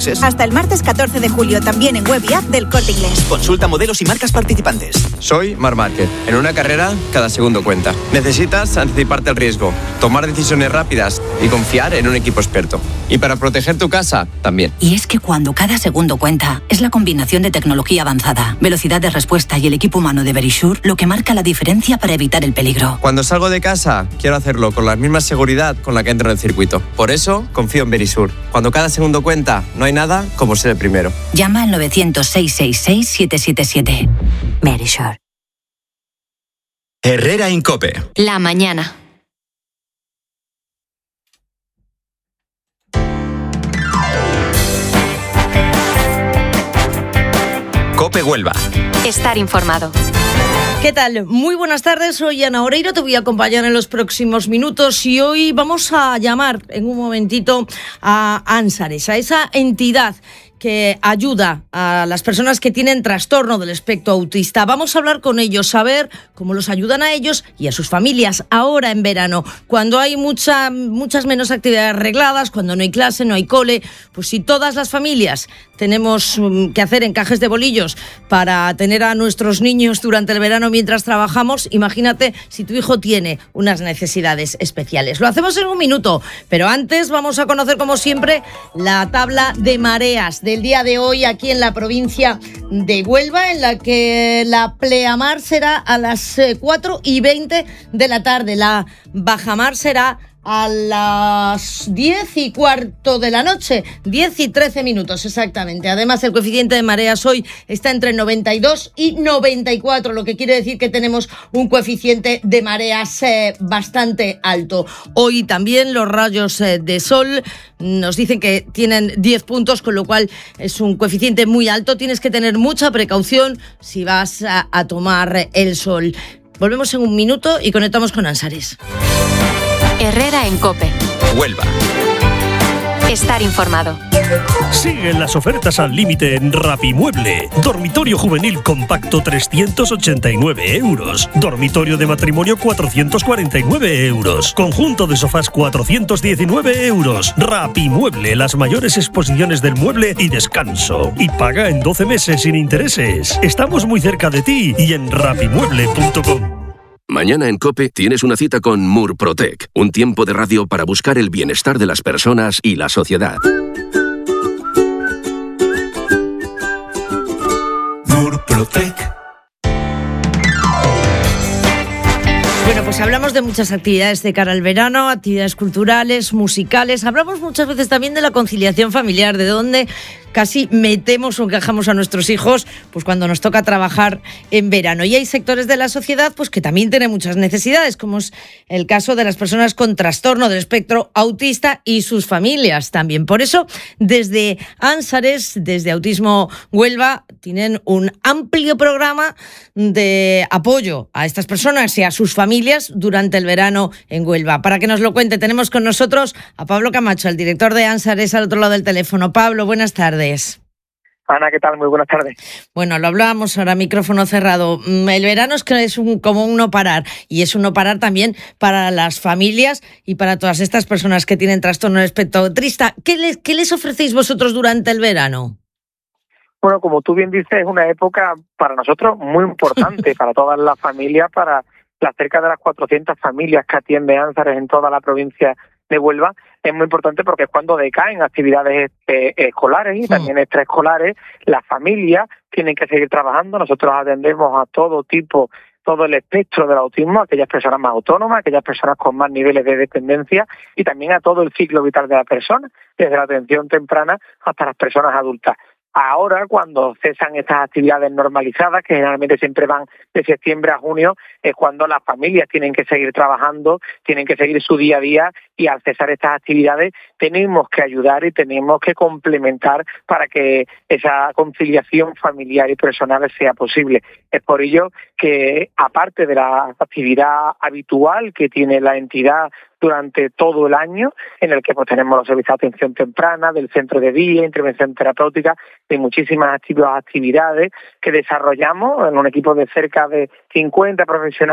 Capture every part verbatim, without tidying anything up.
meses. Hasta el martes catorce de julio, también en web y app del Corte Inglés. Consulta modelos y marcas participantes. Soy Marc Márquez. En una carrera, cada segundo cuenta. Necesitas anticiparte al riesgo, tomar decisiones rápidas y confiar en un equipo experto. Y para proteger tu casa, también. Y es que cuando cada segundo cuenta, es la combinación de tecnología avanzada, velocidad de respuesta y el equipo humano de Verisure lo que marca la diferencia para evitar el peligro. Cuando salgo de casa, quiero hacerlo con la misma seguridad con la que entro en el circuito. Por eso, confío en Verisure. Cuando cada segundo cuenta, no hay nada como ser el primero. Llama al novecientos, seiscientos sesenta y seis, siete siete siete. Verisure. Herrera Incope. La mañana. Cope Huelva. Estar informado. ¿Qué tal? Muy buenas tardes, soy Ana Oreiro, te voy a acompañar en los próximos minutos y hoy vamos a llamar en un momentito a Ansares, a esa entidad que ayuda a las personas que tienen trastorno del espectro autista. Vamos a hablar con ellos, saber cómo los ayudan a ellos y a sus familias ahora en verano, cuando hay mucha, muchas menos actividades regladas, cuando no hay clase, no hay cole. Pues si todas las familias tenemos que hacer encajes de bolillos para tener a nuestros niños durante el verano mientras trabajamos, imagínate si tu hijo tiene unas necesidades especiales. Lo hacemos en un minuto, pero antes vamos a conocer, como siempre, la tabla de mareas del día de hoy aquí en la provincia de Huelva, en la que la pleamar será a las cuatro y veinte de la tarde, la bajamar será a las diez y cuarto de la noche, diez y trece minutos exactamente. Además, el coeficiente de mareas hoy está entre noventa y dos y noventa y cuatro, lo que quiere decir que tenemos un coeficiente de mareas eh, bastante alto. Hoy también los rayos eh, de sol nos dicen que tienen diez puntos, con lo cual es un coeficiente muy alto. Tienes que tener mucha precaución si vas a, a tomar el sol. Volvemos en un minuto y conectamos con Ansares. Herrera en Cope. Huelva. Estar informado. Siguen las ofertas al límite en Rapimueble. Dormitorio juvenil compacto trescientos ochenta y nueve euros. Dormitorio de matrimonio cuatrocientos cuarenta y nueve euros. Conjunto de sofás cuatrocientos diecinueve euros. Rapimueble, las mayores exposiciones del mueble y descanso. Y paga en doce meses sin intereses. Estamos muy cerca de ti y en rapimueble punto com. Mañana en COPE tienes una cita con Murprotec, un tiempo de radio para buscar el bienestar de las personas y la sociedad. Murprotec. Bueno, pues hablamos de muchas actividades de cara al verano, actividades culturales, musicales. Hablamos muchas veces también de la conciliación familiar, de dónde casi metemos o encajamos a nuestros hijos pues cuando nos toca trabajar en verano. Y hay sectores de la sociedad pues que también tienen muchas necesidades, como es el caso de las personas con trastorno del espectro autista y sus familias también. Por eso, desde Ansares, desde Autismo Huelva, tienen un amplio programa de apoyo a estas personas y a sus familias durante el verano en Huelva. Para que nos lo cuente, tenemos con nosotros a Pablo Camacho, el director de Ansares, al otro lado del teléfono. Pablo, buenas tardes. Ana, ¿qué tal? Muy buenas tardes. Bueno, lo hablábamos ahora, micrófono cerrado. El verano es que es un, como un no parar, y es un no parar también para las familias y para todas estas personas que tienen trastorno del espectro autista. ¿Qué les, qué les ofrecéis vosotros durante el verano? Bueno, como tú bien dices, es una época para nosotros muy importante, para todas las familias, para las cerca de las cuatrocientas familias que atiende Ansares en toda la provincia de Huelva. Es muy importante porque es cuando decaen actividades eh, escolares y también extraescolares. Las familias tienen que seguir trabajando. Nosotros atendemos a todo tipo, todo el espectro del autismo, aquellas personas más autónomas, aquellas personas con más niveles de dependencia y también a todo el ciclo vital de la persona, desde la atención temprana hasta las personas adultas. Ahora, cuando cesan estas actividades normalizadas, que generalmente siempre van de septiembre a junio, es cuando las familias tienen que seguir trabajando, tienen que seguir su día a día, y al cesar estas actividades tenemos que ayudar y tenemos que complementar para que esa conciliación familiar y personal sea posible. Es por ello que, aparte de la actividad habitual que tiene la entidad durante todo el año, en el que pues tenemos los servicios de atención temprana, del centro de día, intervención terapéutica, de muchísimas actividades que desarrollamos en un equipo de cerca de cincuenta profesionales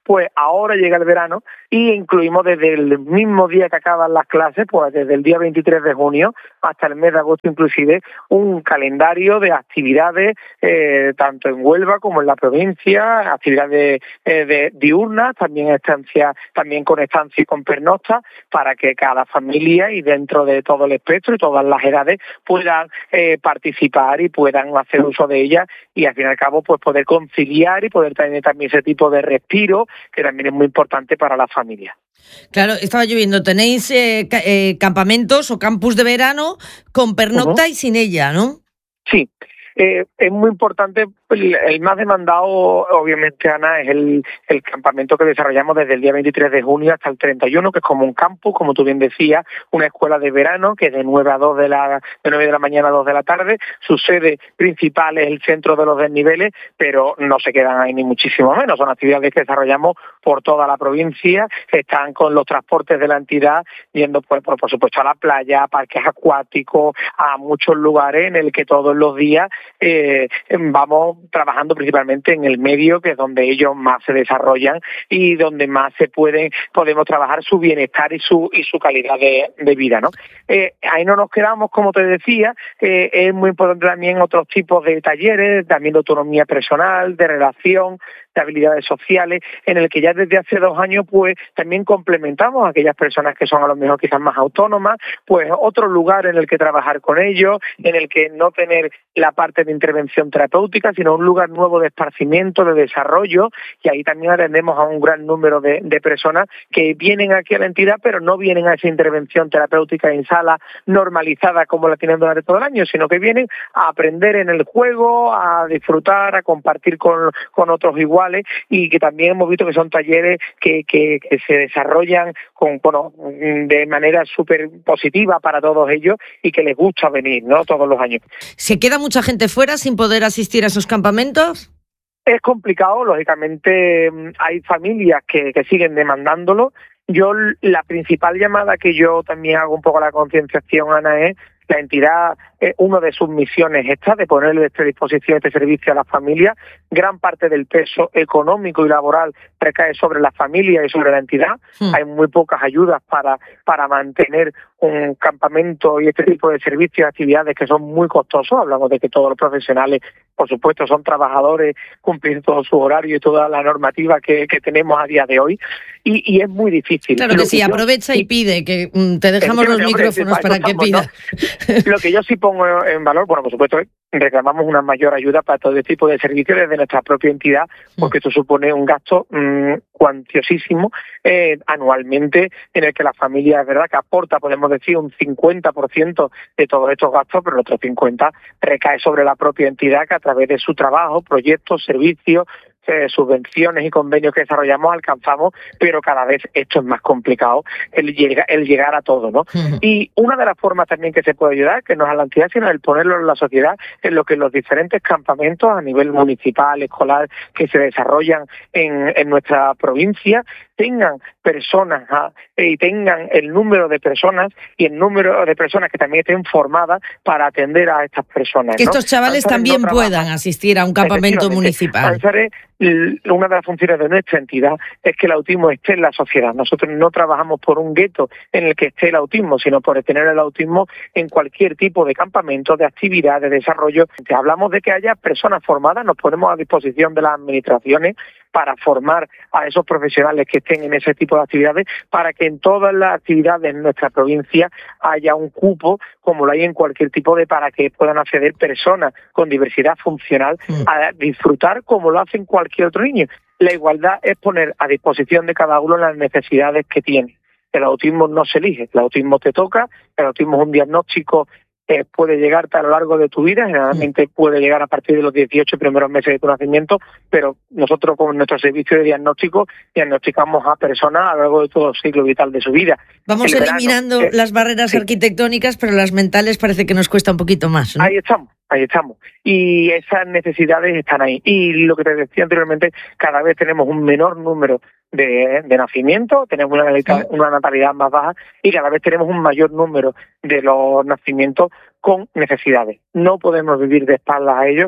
pues ahora llega el verano y incluimos desde el mismo día que acaban las clases, pues desde el día veintitrés de junio hasta el mes de agosto inclusive, un calendario de actividades eh, tanto en Huelva como en la provincia, actividades eh, de diurnas, también estancias, también con estancia y con pernocta, para que cada familia y dentro de todo el espectro y todas las edades puedan eh, participar y puedan hacer uso de ellas y al fin y al cabo pues poder conciliar y poder tener también ese tipo de respiro que también es muy importante para la familia. Claro, estaba lloviendo. Tenéis eh, ca- eh, campamentos o campus de verano con pernocta uh-huh. y sin ella, ¿no? Sí. Eh, es muy importante, el, el más demandado obviamente, Ana, es el, el campamento que desarrollamos desde el día veintitrés de junio hasta el treinta y uno, que es como un campus, como tú bien decías, una escuela de verano que es de nueve a dos de la, de nueve de la mañana a dos de la tarde. Su sede principal es el centro de los desniveles, pero no se quedan ahí ni muchísimo menos, son actividades que desarrollamos por toda la provincia, están con los transportes de la entidad yendo pues por, por supuesto a la playa, a parques acuáticos, a muchos lugares en el que todos los días Eh, vamos trabajando principalmente en el medio, que es donde ellos más se desarrollan y donde más se pueden podemos trabajar su bienestar y su y su calidad de, de vida, ¿no? Eh, ahí no nos quedamos, como te decía, eh, es muy importante también otros tipos de talleres, también de autonomía personal, de relación, de habilidades sociales, en el que ya desde hace dos años pues también complementamos a aquellas personas que son a lo mejor quizás más autónomas, pues otro lugar en el que trabajar con ellos, en el que no tener la parte de intervención terapéutica, sino un lugar nuevo de esparcimiento, de desarrollo, y ahí también atendemos a un gran número de, de personas que vienen aquí a la entidad, pero no vienen a esa intervención terapéutica en sala normalizada como la tienen durante todo el año, sino que vienen a aprender en el juego, a disfrutar, a compartir con, con otros iguales, y que también hemos visto que son talleres que, que, que se desarrollan con, bueno, de manera súper positiva para todos ellos y que les gusta venir, ¿no? Todos los años. ¿Se queda mucha gente fuera sin poder asistir a esos campamentos? Es complicado, lógicamente hay familias que, que siguen demandándolo. Yo, la principal llamada que yo también hago un poco a la concienciación, Ana, es la entidad, eh, una de sus misiones esta, de ponerle a esta disposición este servicio a las familias. Gran parte del peso económico y laboral recae sobre la familia y sobre la entidad. Mm. Hay muy pocas ayudas para, para mantener un campamento y este tipo de servicios y actividades que son muy costosos. Hablamos de que todos los profesionales, por supuesto, son trabajadores, cumplen todo su horario y toda la normativa que, que tenemos a día de hoy. Y, y es muy difícil. Claro que sí, yo, aprovecha y pide, que mm, te dejamos los micrófonos para, para que pidas. ¿no? Lo que yo sí pongo en valor, bueno, por supuesto, reclamamos una mayor ayuda para todo este tipo de servicios desde nuestra propia entidad, porque esto supone un gasto mmm, cuantiosísimo eh, anualmente, en el que la familia, es verdad que aporta, podemos decir, un cincuenta por ciento de todos estos gastos, pero el otro cincuenta por ciento recae sobre la propia entidad, que a través de su trabajo, proyectos, servicios, Eh, subvenciones y convenios que desarrollamos alcanzamos, pero cada vez esto es más complicado el, llega, el llegar a todo, ¿no? Uh-huh. Y una de las formas también que se puede ayudar, que no es a la entidad, sino el ponerlo en la sociedad, en lo que los diferentes campamentos a nivel municipal, escolar, que se desarrollan en, en nuestra provincia, tengan personas ¿ah? y tengan el número de personas y el número de personas que también estén formadas para atender a estas personas. Que ¿no? estos chavales Ansares también no puedan asistir a un campamento municipal. Ansares, una de las funciones de nuestra entidad es que el autismo esté en la sociedad. Nosotros no trabajamos por un gueto en el que esté el autismo, sino por tener el autismo en cualquier tipo de campamento, de actividad, de desarrollo. Hablamos de que haya personas formadas, nos ponemos a disposición de las administraciones para formar a esos profesionales que estén en ese tipo de actividades, para que en todas las actividades en nuestra provincia haya un cupo, como lo hay en cualquier tipo de, para que puedan acceder personas con diversidad funcional a disfrutar como lo hacen cualquier otro niño. La igualdad es poner a disposición de cada uno las necesidades que tiene. El autismo no se elige, el autismo te toca, el autismo es un diagnóstico que puede llegarte a lo largo de tu vida, generalmente puede llegar a partir de los dieciocho primeros meses de tu nacimiento, pero nosotros con nuestro servicio de diagnóstico diagnosticamos a personas a lo largo de todo el ciclo vital de su vida. Vamos el eliminando verano, eh, las barreras sí. arquitectónicas, pero las mentales parece que nos cuesta un poquito más, ¿no? Ahí estamos. Ahí estamos. Y esas necesidades están ahí. Y lo que te decía anteriormente, cada vez tenemos un menor número de, de nacimientos, tenemos una natalidad, una natalidad más baja y cada vez tenemos un mayor número de los nacimientos con necesidades. No podemos vivir de espaldas a ellos.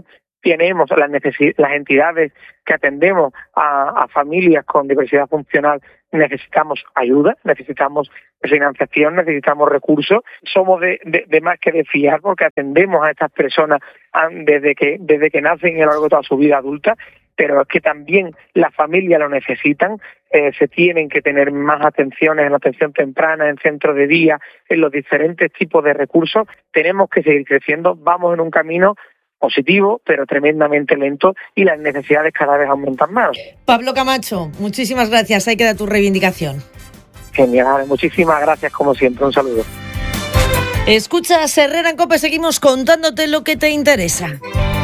tenemos las, necesi- las entidades que atendemos a, a familias con diversidad funcional, necesitamos ayuda, necesitamos financiación, necesitamos recursos. Somos de, de, de más que de fiar porque atendemos a estas personas desde que, desde que nacen y a lo largo de toda su vida adulta, pero es que también las familias lo necesitan. Eh, se tienen que tener más atenciones en la atención temprana, en centros de día, en los diferentes tipos de recursos. Tenemos que seguir creciendo, vamos en un camino positivo, pero tremendamente lento, y las necesidades cada vez aumentan más. Pablo Camacho, muchísimas gracias. Ahí queda tu reivindicación. Genial, muchísimas gracias como siempre. Un saludo. Escuchas Herrera en COPE, seguimos contándote lo que te interesa.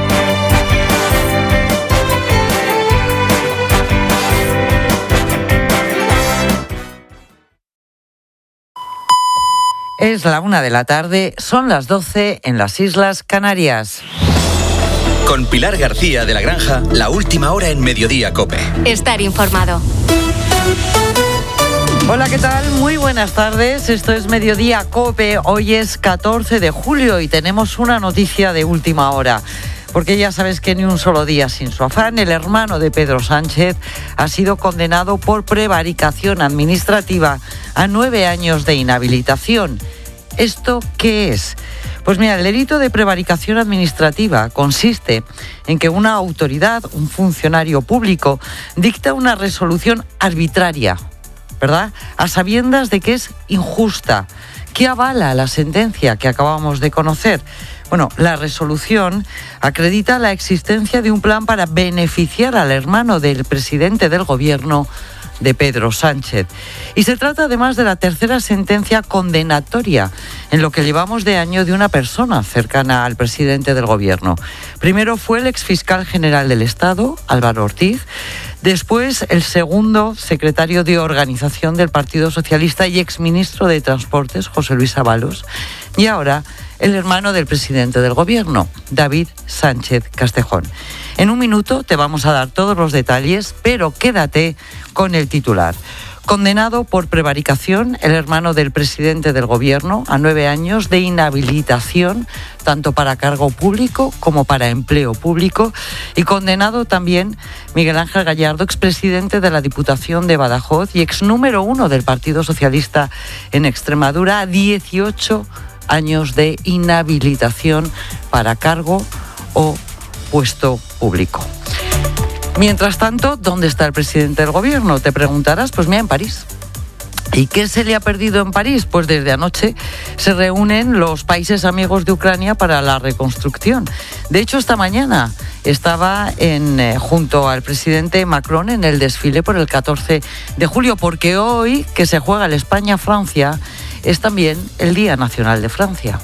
Es la una de la tarde, son las doce en las Islas Canarias. Con Pilar García de la Granja, la última hora en Mediodía COPE. Estar informado. Hola, ¿qué tal? Muy buenas tardes. Esto es Mediodía COPE. Hoy es catorce de julio y tenemos una noticia de última hora. Porque ya sabes que ni un solo día sin su afán, el hermano de Pedro Sánchez ha sido condenado por prevaricación administrativa a nueve años de inhabilitación. ¿Esto qué es? Pues mira, el delito de prevaricación administrativa consiste en que una autoridad, un funcionario público, dicta una resolución arbitraria, ¿verdad?, a sabiendas de que es injusta. ¿Qué avala la sentencia que acabamos de conocer? Bueno, la resolución acredita la existencia de un plan para beneficiar al hermano del presidente del gobierno, de Pedro Sánchez. Y se trata además de la tercera sentencia condenatoria en lo que llevamos de año de una persona cercana al presidente del gobierno. Primero fue el exfiscal general del Estado, Álvaro Ortiz. Después, el segundo secretario de Organización del Partido Socialista y exministro de Transportes, José Luis Ábalos. Y ahora, el hermano del presidente del gobierno, David Sánchez Castejón. En un minuto te vamos a dar todos los detalles, pero quédate con el titular. Condenado por prevaricación, el hermano del presidente del gobierno, a nueve años de inhabilitación, tanto para cargo público como para empleo público. Y condenado también Miguel Ángel Gallardo, expresidente de la Diputación de Badajoz y ex número uno del Partido Socialista en Extremadura, a dieciocho años de inhabilitación para cargo o puesto público. Mientras tanto, ¿dónde está el presidente del gobierno? Te preguntarás. Pues mira, en París. ¿Y qué se le ha perdido en París? Pues desde anoche se reúnen los países amigos de Ucrania para la reconstrucción. De hecho, esta mañana estaba en, eh, junto al presidente Macron en el desfile por el catorce de julio, porque hoy, que se juega el España-Francia, es también el Día Nacional de Francia.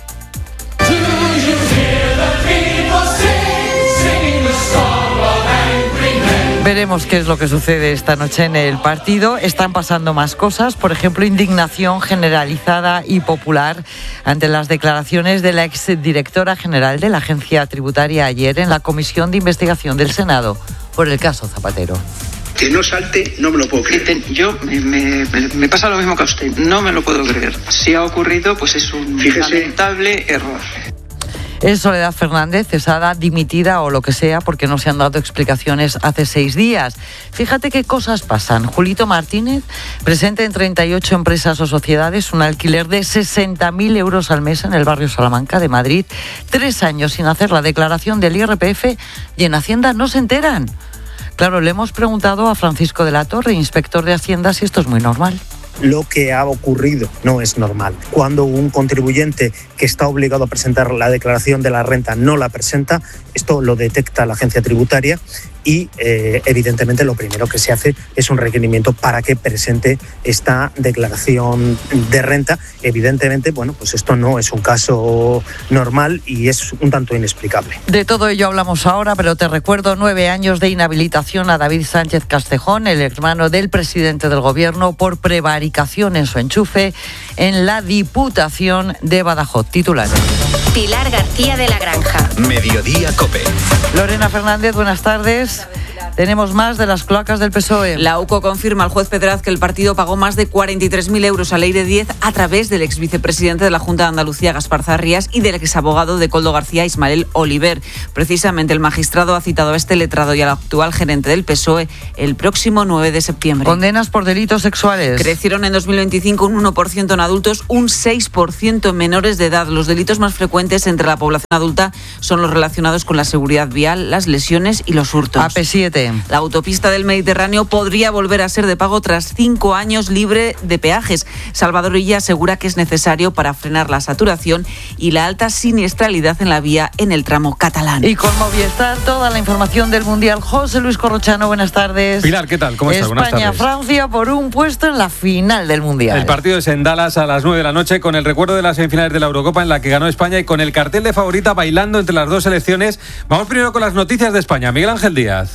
Veremos qué es lo que sucede esta noche en el partido. Están pasando más cosas, por ejemplo, indignación generalizada y popular ante las declaraciones de la exdirectora general de la Agencia Tributaria ayer en la Comisión de Investigación del Senado por el caso Zapatero. Que no salte, no me lo puedo creer. Yo, me, me, me pasa lo mismo que a usted, no me lo puedo creer. Si ha ocurrido, pues es un Fíjese. lamentable error. Es Soledad Fernández, cesada, dimitida o lo que sea, porque no se han dado explicaciones hace seis días. Fíjate qué cosas pasan. Julito Martínez presenta en treinta y ocho empresas o sociedades un alquiler de sesenta mil euros al mes en el barrio Salamanca de Madrid. Tres años sin hacer la declaración del I R P F y en Hacienda no se enteran. Claro, le hemos preguntado a Francisco de la Torre, inspector de Hacienda, si esto es muy normal. Lo que ha ocurrido no es normal. Cuando un contribuyente que está obligado a presentar la declaración de la renta no la presenta, esto lo detecta la agencia tributaria y eh, evidentemente lo primero que se hace es un requerimiento para que presente esta declaración de renta. Evidentemente, bueno, pues esto no es un caso normal y es un tanto inexplicable. De todo ello hablamos ahora, pero te recuerdo nueve años de inhabilitación a David Sánchez Castejón, el hermano del presidente del gobierno, por prevaricación en su enchufe en la Diputación de Badajoz. Titulares. Pilar García de la Granja. Mediodía COPE. Lorena Fernández, buenas tardes. Tenemos más de las cloacas del P S O E. La U C O confirma al juez Pedraz que el partido pagó más de cuarenta y tres mil euros a Leire Díez a través del ex vicepresidente de la Junta de Andalucía, Gaspar Zarrías, y del ex abogado de Coldo García, Ismael Oliver. Precisamente el magistrado ha citado a este letrado y al actual gerente del P S O E el próximo nueve de septiembre. Condenas por delitos sexuales. Crecieron en dos mil veinticinco un uno por ciento en adultos, un seis por ciento en menores de edad. Los delitos más frecuentes entre la población adulta son los relacionados con la seguridad vial, las lesiones y los hurtos. A P siete. La autopista del Mediterráneo podría volver a ser de pago tras cinco años libre de peajes. Salvador Illa asegura que es necesario para frenar la saturación y la alta siniestralidad en la vía en el tramo catalán. Y con Movistar, toda la información del Mundial. José Luis Corrochano, buenas tardes. Pilar, ¿qué tal? ¿Cómo estás? Buenas tardes. España-Francia por un puesto en la final del Mundial. El partido es en Dallas a las nueve de la noche, con el recuerdo de las semifinales de la Eurocopa en la que ganó España y con el cartel de favorita bailando entre las dos selecciones. Vamos primero con las noticias de España. Miguel Ángel Díaz.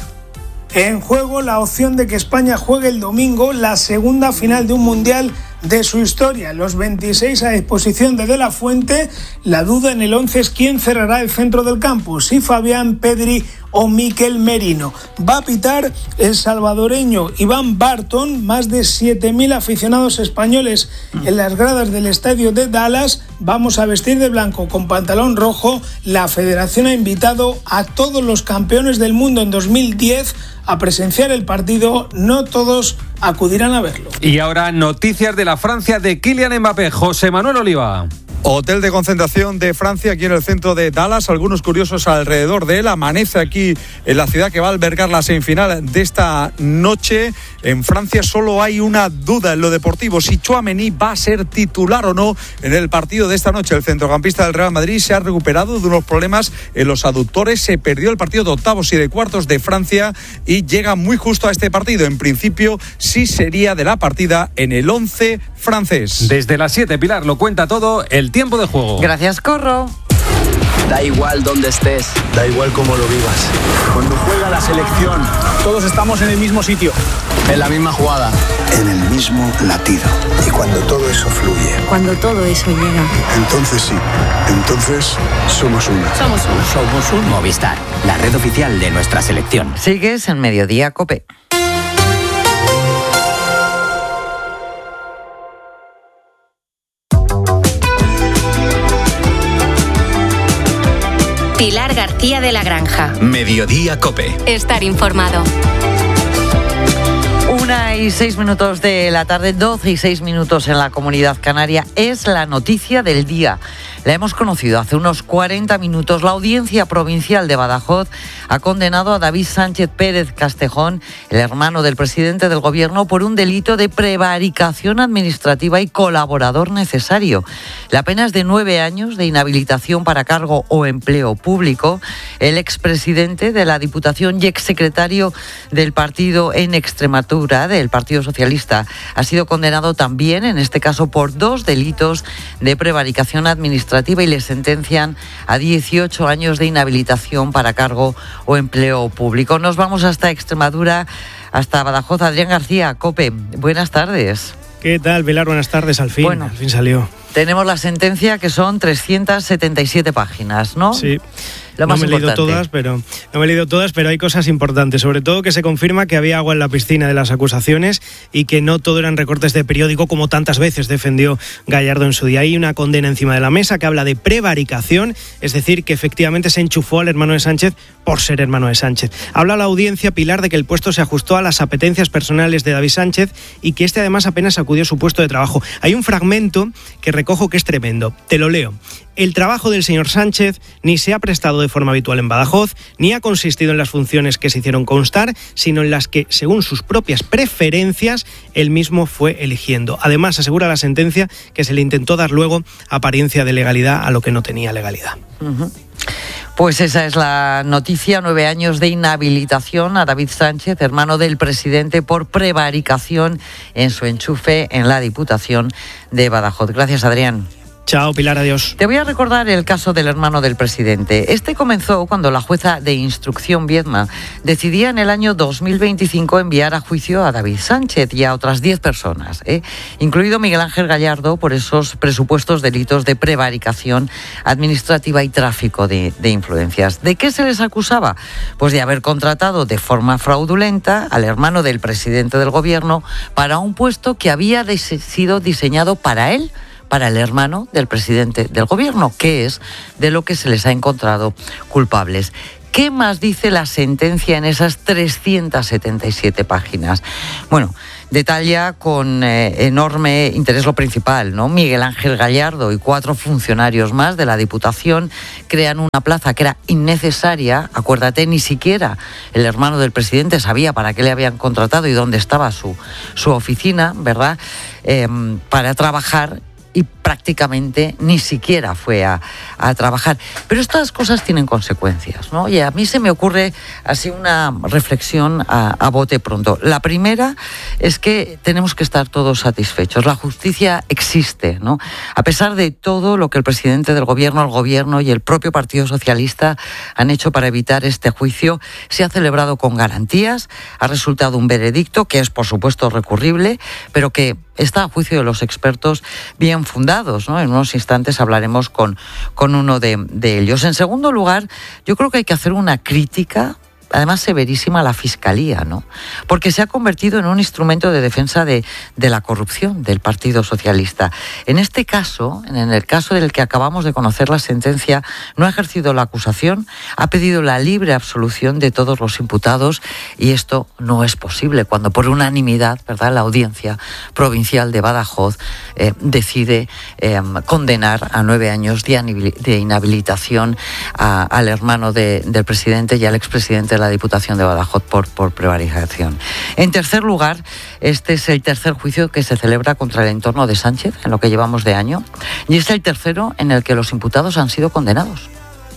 En juego la opción de que España juegue el domingo la segunda final de un Mundial de su historia. Los veintiséis a disposición de De La Fuente. La duda en el once es quién cerrará el centro del campo, si Fabián, Pedri o Mikel Merino. Va a pitar el salvadoreño Iván Barton. Más de siete mil aficionados españoles en las gradas del estadio de Dallas. Vamos a vestir de blanco con pantalón rojo. La federación ha invitado a todos los campeones del mundo en dos mil diez a presenciar el partido. No todos acudirán a verlo. Y ahora noticias de la Francia de Kylian Mbappé. José Manuel Oliva. Hotel de concentración de Francia, aquí en el centro de Dallas. Algunos curiosos alrededor de él. Amanece aquí en la ciudad que va a albergar la semifinal de esta noche. En Francia solo hay una duda en lo deportivo: si Tchouaméni va a ser titular o no en el partido de esta noche. El centrocampista del Real Madrid se ha recuperado de unos problemas en los aductores. Se perdió el partido de octavos y de cuartos de Francia y llega muy justo a este partido. En principio sí sería de la partida en el once francés. Desde las siete, Pilar lo cuenta todo. El tiempo de juego. Gracias, Corro. Da igual dónde estés, da igual cómo lo vivas. Cuando juega la selección, todos estamos en el mismo sitio, en la misma jugada, en el mismo latido. Y cuando todo eso fluye, cuando todo eso llega, entonces sí, entonces somos uno. Somos uno. Somos un Movistar, la red oficial de nuestra selección. Sigues en Mediodía Cope. Pilar García de la Granja. Mediodía Cope. Estar informado. Una y seis minutos de la tarde, doce y seis minutos en la Comunidad Canaria. Es la noticia del día. La hemos conocido hace unos cuarenta minutos. La Audiencia Provincial de Badajoz ha condenado a David Sánchez Pérez Castejón, el hermano del presidente del Gobierno, por un delito de prevaricación administrativa y colaborador necesario. La pena es de nueve años de inhabilitación para cargo o empleo público. El expresidente de la Diputación y exsecretario del partido en Extremadura, del Partido Socialista, ha sido condenado también, en este caso, por dos delitos de prevaricación administrativa y le sentencian a dieciocho años de inhabilitación para cargo o empleo público. Nos vamos hasta Extremadura, hasta Badajoz. Adrián García, COPE, buenas tardes. ¿Qué tal, Pilar? Buenas tardes, al fin, bueno, al fin salió. Tenemos la sentencia, que son trescientas setenta y siete páginas, ¿no? Sí. Lo no más me he leído importante. todas, pero no me he leído todas, pero hay cosas importantes, sobre todo que se confirma que había agua en la piscina de las acusaciones y que no todo eran recortes de periódico, como tantas veces defendió Gallardo en su día. Hay una condena encima de la mesa que habla de prevaricación, es decir, que efectivamente se enchufó al hermano de Sánchez por ser hermano de Sánchez. Habla la audiencia, Pilar, de que el puesto se ajustó a las apetencias personales de David Sánchez y que este además apenas acudió a su puesto de trabajo. Hay un fragmento que recojo que es tremendo. Te lo leo. El trabajo del señor Sánchez ni se ha prestado de forma habitual en Badajoz, ni ha consistido en las funciones que se hicieron constar, sino en las que, según sus propias preferencias, él mismo fue eligiendo. Además, asegura la sentencia que se le intentó dar luego apariencia de legalidad a lo que no tenía legalidad. Uh-huh. Pues esa es la noticia, nueve años de inhabilitación a David Sánchez, hermano del presidente, por prevaricación en su enchufe en la Diputación de Badajoz. Gracias, Adrián. Chao, Pilar, adiós. Te voy a recordar el caso del hermano del presidente. Este comenzó cuando la jueza de instrucción Viedma decidía en el año dos mil veinticinco enviar a juicio a David Sánchez y a otras diez personas, ¿eh? incluido Miguel Ángel Gallardo, por esos presupuestos delitos de prevaricación administrativa y tráfico de, de influencias. ¿De qué se les acusaba? Pues de haber contratado de forma fraudulenta al hermano del presidente del gobierno para un puesto que había sido diseñado para él, para el hermano del presidente del gobierno, que es de lo que se les ha encontrado culpables. ¿Qué más dice la sentencia en esas trescientas setenta y siete páginas? Bueno, detalla con eh, enorme interés lo principal, ¿no? Miguel Ángel Gallardo y cuatro funcionarios más de la Diputación crean una plaza que era innecesaria. Acuérdate, ni siquiera el hermano del presidente sabía para qué le habían contratado y dónde estaba su, su oficina, ¿verdad? Eh, para trabajar. Y prácticamente ni siquiera fue a, a trabajar. Pero estas cosas tienen consecuencias, ¿no? Y a mí se me ocurre así una reflexión a, a bote pronto. La primera es que tenemos que estar todos satisfechos. La justicia existe, ¿no? A pesar de todo lo que el presidente del gobierno, el gobierno y el propio Partido Socialista han hecho para evitar este juicio, se ha celebrado con garantías, ha resultado un veredicto que es, por supuesto, recurrible, pero que está a juicio de los expertos bien fundados, ¿no? En unos instantes hablaremos con, con uno de, de ellos. En segundo lugar, yo creo que hay que hacer una crítica, además severísima, a la Fiscalía, ¿no? Porque se ha convertido en un instrumento de defensa de, de la corrupción del Partido Socialista. En este caso, en el caso del que acabamos de conocer la sentencia, no ha ejercido la acusación, ha pedido la libre absolución de todos los imputados y esto no es posible cuando por unanimidad, ¿verdad?, la Audiencia Provincial de Badajoz eh, decide eh, condenar a nueve años de, de inhabilitación a, al hermano de, del presidente y al expresidente de la Diputación de Badajoz por, por prevaricación. En tercer lugar, este es el tercer juicio que se celebra contra el entorno de Sánchez en lo que llevamos de año y es el tercero en el que los imputados han sido condenados.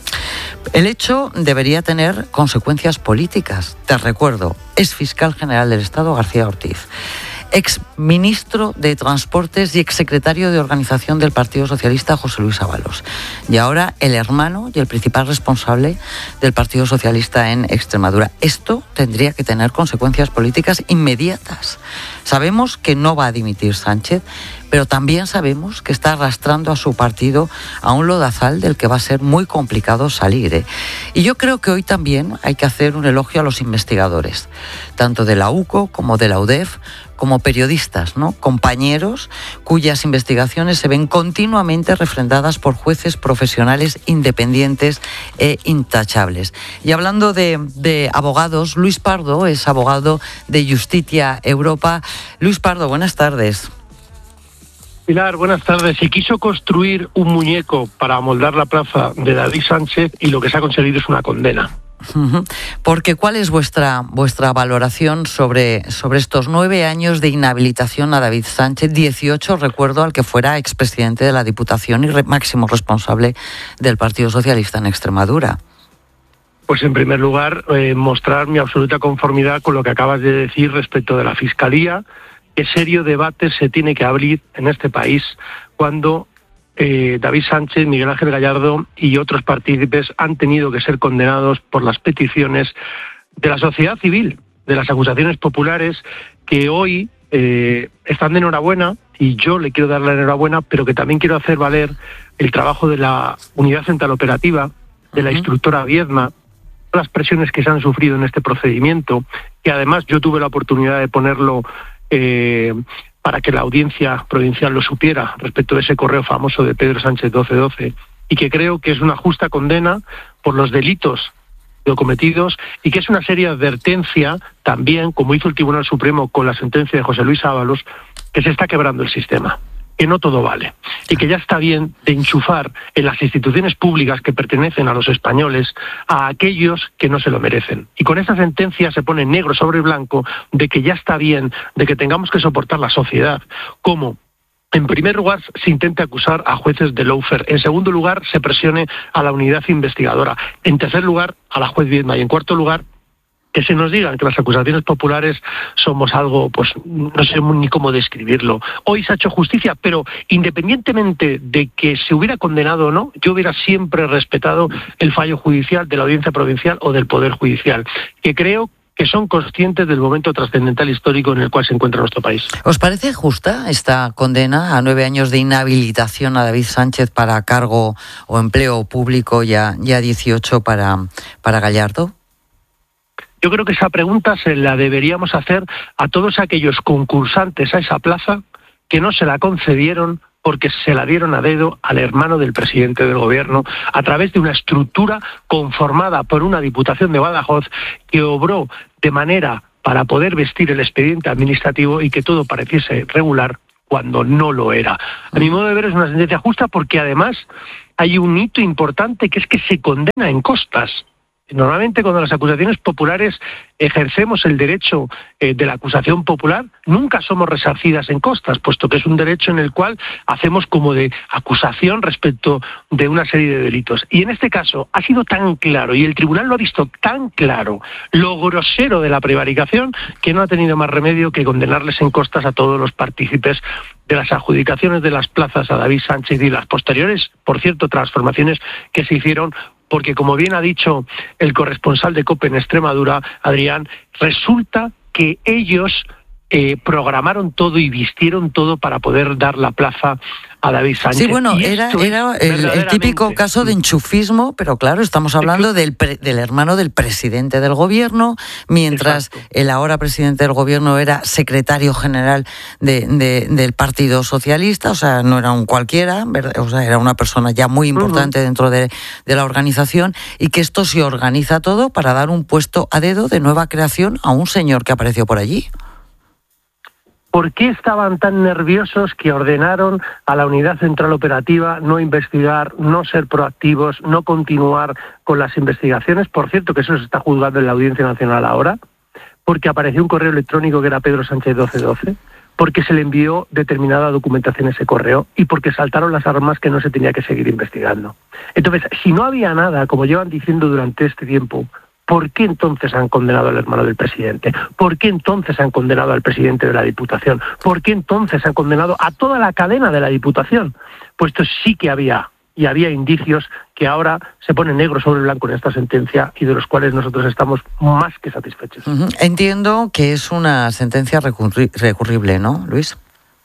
El hecho debería tener consecuencias políticas. Te recuerdo, es fiscal general del Estado García Ortiz, ex ministro de Transportes y exsecretario de Organización del Partido Socialista José Luis Ábalos, y ahora el hermano y el principal responsable del Partido Socialista en Extremadura. Esto tendría que tener consecuencias políticas inmediatas. Sabemos que no va a dimitir Sánchez, pero también sabemos que está arrastrando a su partido a un lodazal del que va a ser muy complicado salir, ¿eh? Y yo creo que hoy también hay que hacer un elogio a los investigadores, tanto de la U C O como de la U D E F, como periodistas, ¿no? Compañeros cuyas investigaciones se ven continuamente refrendadas por jueces profesionales independientes e intachables. Y hablando de, de abogados, Luis Pardo es abogado de Justitia Europa. Luis Pardo, buenas tardes. Pilar, buenas tardes. Se quiso construir un muñeco para amoldar la plaza de David Sánchez y lo que se ha conseguido es una condena. Porque ¿cuál es vuestra vuestra valoración sobre, sobre estos nueve años de inhabilitación a David Sánchez? dieciocho, recuerdo, al que fuera expresidente de la Diputación y re, máximo responsable del Partido Socialista en Extremadura. Pues en primer lugar, eh, mostrar mi absoluta conformidad con lo que acabas de decir respecto de la Fiscalía. Qué serio debate se tiene que abrir en este país cuando Eh, David Sánchez, Miguel Ángel Gallardo y otros partícipes han tenido que ser condenados por las peticiones de la sociedad civil, de las acusaciones populares que hoy eh, están de enhorabuena, y yo le quiero dar la enhorabuena, pero que también quiero hacer valer el trabajo de la Unidad Central Operativa, de la instructora Viedma, las presiones que se han sufrido en este procedimiento, que además yo tuve la oportunidad de ponerlo eh, para que la Audiencia Provincial lo supiera respecto de ese correo famoso de Pedro Sánchez doce doce, y que creo que es una justa condena por los delitos cometidos y que es una seria advertencia también, como hizo el Tribunal Supremo con la sentencia de José Luis Ábalos, que se está quebrando el sistema, que no todo vale y que ya está bien de enchufar en las instituciones públicas que pertenecen a los españoles a aquellos que no se lo merecen. Y con esta sentencia se pone negro sobre blanco de que ya está bien de que tengamos que soportar la sociedad, como en primer lugar se intente acusar a jueces de lawfare, en segundo lugar se presione a la unidad investigadora, en tercer lugar a la juez Viedma y en cuarto lugar que se nos digan que las acusaciones populares somos algo, pues no sé ni cómo describirlo. Hoy se ha hecho justicia, pero independientemente de que se hubiera condenado o no, yo hubiera siempre respetado el fallo judicial de la Audiencia Provincial o del Poder Judicial, que creo que son conscientes del momento trascendental histórico en el cual se encuentra nuestro país. ¿Os parece justa esta condena a nueve años de inhabilitación a David Sánchez para cargo o empleo público y a, y a dieciocho para, para Gallardo? Yo creo que esa pregunta se la deberíamos hacer a todos aquellos concursantes a esa plaza que no se la concedieron porque se la dieron a dedo al hermano del presidente del gobierno a través de una estructura conformada por una Diputación de Badajoz que obró de manera para poder vestir el expediente administrativo y que todo pareciese regular cuando no lo era. A mi modo de ver es una sentencia justa porque además hay un hito importante que es que se condena en costas. Normalmente cuando las acusaciones populares ejercemos el derecho eh, de la acusación popular, nunca somos resarcidas en costas, puesto que es un derecho en el cual hacemos como de acusación respecto de una serie de delitos. Y en este caso ha sido tan claro, y el tribunal lo ha visto tan claro, lo grosero de la prevaricación, que no ha tenido más remedio que condenarles en costas a todos los partícipes de las adjudicaciones de las plazas a David Sánchez y las posteriores, por cierto, transformaciones que se hicieron, porque como bien ha dicho el corresponsal de COPE en Extremadura, Adrián, resulta que ellos eh, programaron todo y vistieron todo para poder dar la plaza a David Sánchez. Sí, bueno, era, era el, el típico caso de enchufismo, pero claro, estamos hablando del, pre, del hermano del presidente del gobierno, mientras Exacto. el ahora presidente del gobierno era secretario general de, de, del Partido Socialista, o sea, no era un cualquiera, ¿verdad? O sea, era una persona ya muy importante uh-huh. dentro de, de la organización, y que esto se organiza todo para dar un puesto a dedo de nueva creación a un señor que apareció por allí. ¿Por qué estaban tan nerviosos que ordenaron a la Unidad Central Operativa no investigar, no ser proactivos, no continuar con las investigaciones? Por cierto, que eso se está juzgando en la Audiencia Nacional ahora, porque apareció un correo electrónico que era Pedro Sánchez doce doce, porque se le envió determinada documentación a ese correo y porque saltaron las armas que no se tenía que seguir investigando. Entonces, si no había nada, como llevan diciendo durante este tiempo, ¿por qué entonces han condenado al hermano del presidente? ¿Por qué entonces han condenado al presidente de la Diputación? ¿Por qué entonces han condenado a toda la cadena de la Diputación? Puesto sí que había, y había indicios que ahora se ponen negro sobre blanco en esta sentencia y de los cuales nosotros estamos más que satisfechos. Uh-huh. Entiendo que es una sentencia recurri- recurrible, ¿no, Luis?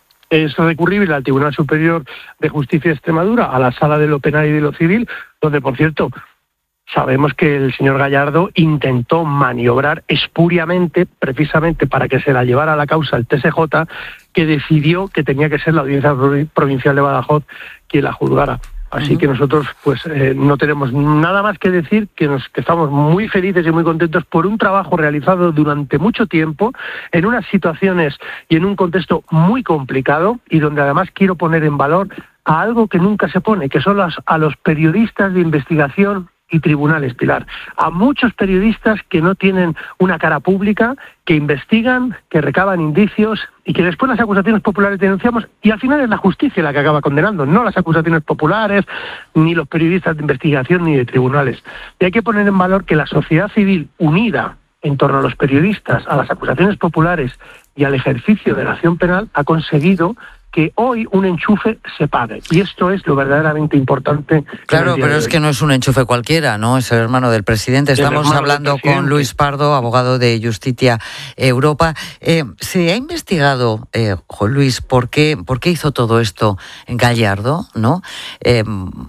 Es recurrible al Tribunal Superior de Justicia de Extremadura, a la Sala de lo Penal y de lo Civil, donde, por cierto, sabemos que el señor Gallardo intentó maniobrar espuriamente, precisamente para que se la llevara a la causa el T S J, que decidió que tenía que ser la Audiencia Provincial de Badajoz quien la juzgara. Así uh-huh. que nosotros pues eh, no tenemos nada más que decir, que, nos, que estamos muy felices y muy contentos por un trabajo realizado durante mucho tiempo, en unas situaciones y en un contexto muy complicado, y donde además quiero poner en valor a algo que nunca se pone, que son las, a los periodistas de investigación y tribunales, Pilar. A muchos periodistas que no tienen una cara pública, que investigan, que recaban indicios y que después las acusaciones populares denunciamos, y al final es la justicia la que acaba condenando, no las acusaciones populares, ni los periodistas de investigación, ni de tribunales. Y hay que poner en valor que la sociedad civil unida en torno a los periodistas, a las acusaciones populares y al ejercicio de la acción penal ha conseguido que hoy un enchufe se pague. Y esto es lo verdaderamente importante. Claro, pero es que no es un enchufe cualquiera, ¿no? Es el hermano del presidente. Estamos hermano hablando del presidente. Con Luis Pardo, abogado de Justitia Europa. Eh, ¿Se ha investigado, eh, Juan Luis, por qué, por qué hizo todo esto en Gallardo, no? Eh,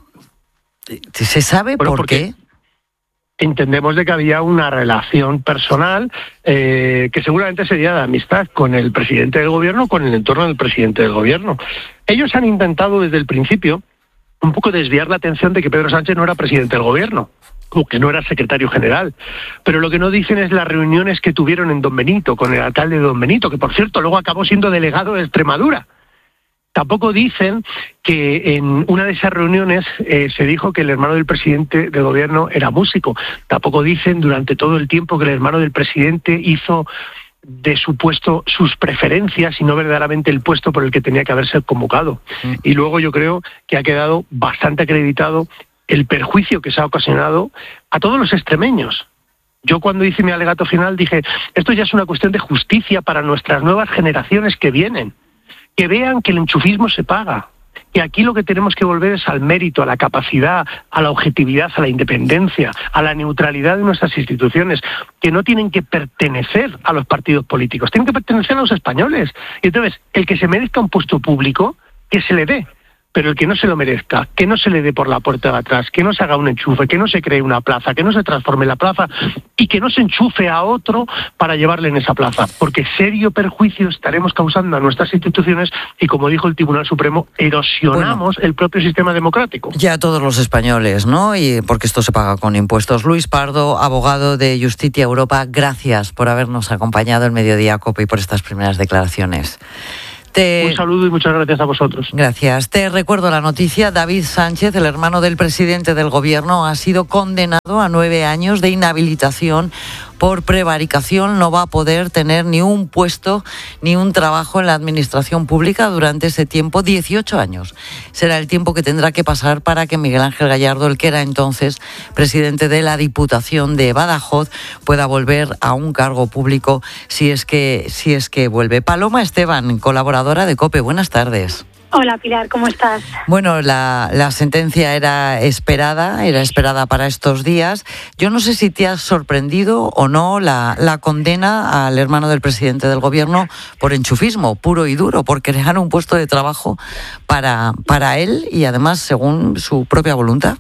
¿Se sabe bueno, por qué? Entendemos de que había una relación personal eh, que seguramente sería de amistad con el presidente del gobierno, con el entorno del presidente del gobierno. Ellos han intentado desde el principio un poco desviar la atención de que Pedro Sánchez no era presidente del gobierno, o que no era secretario general. Pero lo que no dicen es las reuniones que tuvieron en Don Benito, con el alcalde de Don Benito, que por cierto luego acabó siendo delegado de Extremadura. Tampoco dicen que en una de esas reuniones eh, se dijo que el hermano del presidente del gobierno era músico. Tampoco dicen durante todo el tiempo que el hermano del presidente hizo de su puesto sus preferencias y no verdaderamente el puesto por el que tenía que haberse convocado. Mm. Y luego yo creo que ha quedado bastante acreditado el perjuicio que se ha ocasionado a todos los extremeños. Yo cuando hice mi alegato final dije, esto ya es una cuestión de justicia para nuestras nuevas generaciones que vienen, que vean que el enchufismo se paga, que aquí lo que tenemos que volver es al mérito, a la capacidad, a la objetividad, a la independencia, a la neutralidad de nuestras instituciones, que no tienen que pertenecer a los partidos políticos, tienen que pertenecer a los españoles. Y entonces, el que se merezca un puesto público, que se le dé. Pero el que no se lo merezca, que no se le dé por la puerta de atrás, que no se haga un enchufe, que no se cree una plaza, que no se transforme la plaza y que no se enchufe a otro para llevarle en esa plaza. Porque serio perjuicio estaremos causando a nuestras instituciones y, como dijo el Tribunal Supremo, erosionamos bueno, el propio sistema democrático. Ya todos los españoles, ¿no? Y porque esto se paga con impuestos. Luis Pardo, abogado de Justitia Europa, gracias por habernos acompañado en Mediodía COPE y por estas primeras declaraciones. Te... Un saludo y muchas gracias a vosotros. Gracias. Te recuerdo la noticia. David Sánchez, el hermano del presidente del gobierno, ha sido condenado a nueve años de inhabilitación por prevaricación. No va a poder tener ni un puesto ni un trabajo en la administración pública durante ese tiempo, dieciocho años. Será el tiempo que tendrá que pasar para que Miguel Ángel Gallardo, el que era entonces presidente de la Diputación de Badajoz, pueda volver a un cargo público si es que, si es que vuelve. Paloma Esteban, colaboradora de COPE, buenas tardes. Hola Pilar, ¿cómo estás? Bueno, la, la sentencia era esperada, era esperada para estos días. Yo no sé si te has sorprendido o no la, la condena al hermano del presidente del gobierno por enchufismo puro y duro, por crear un puesto de trabajo para, para él y además según su propia voluntad.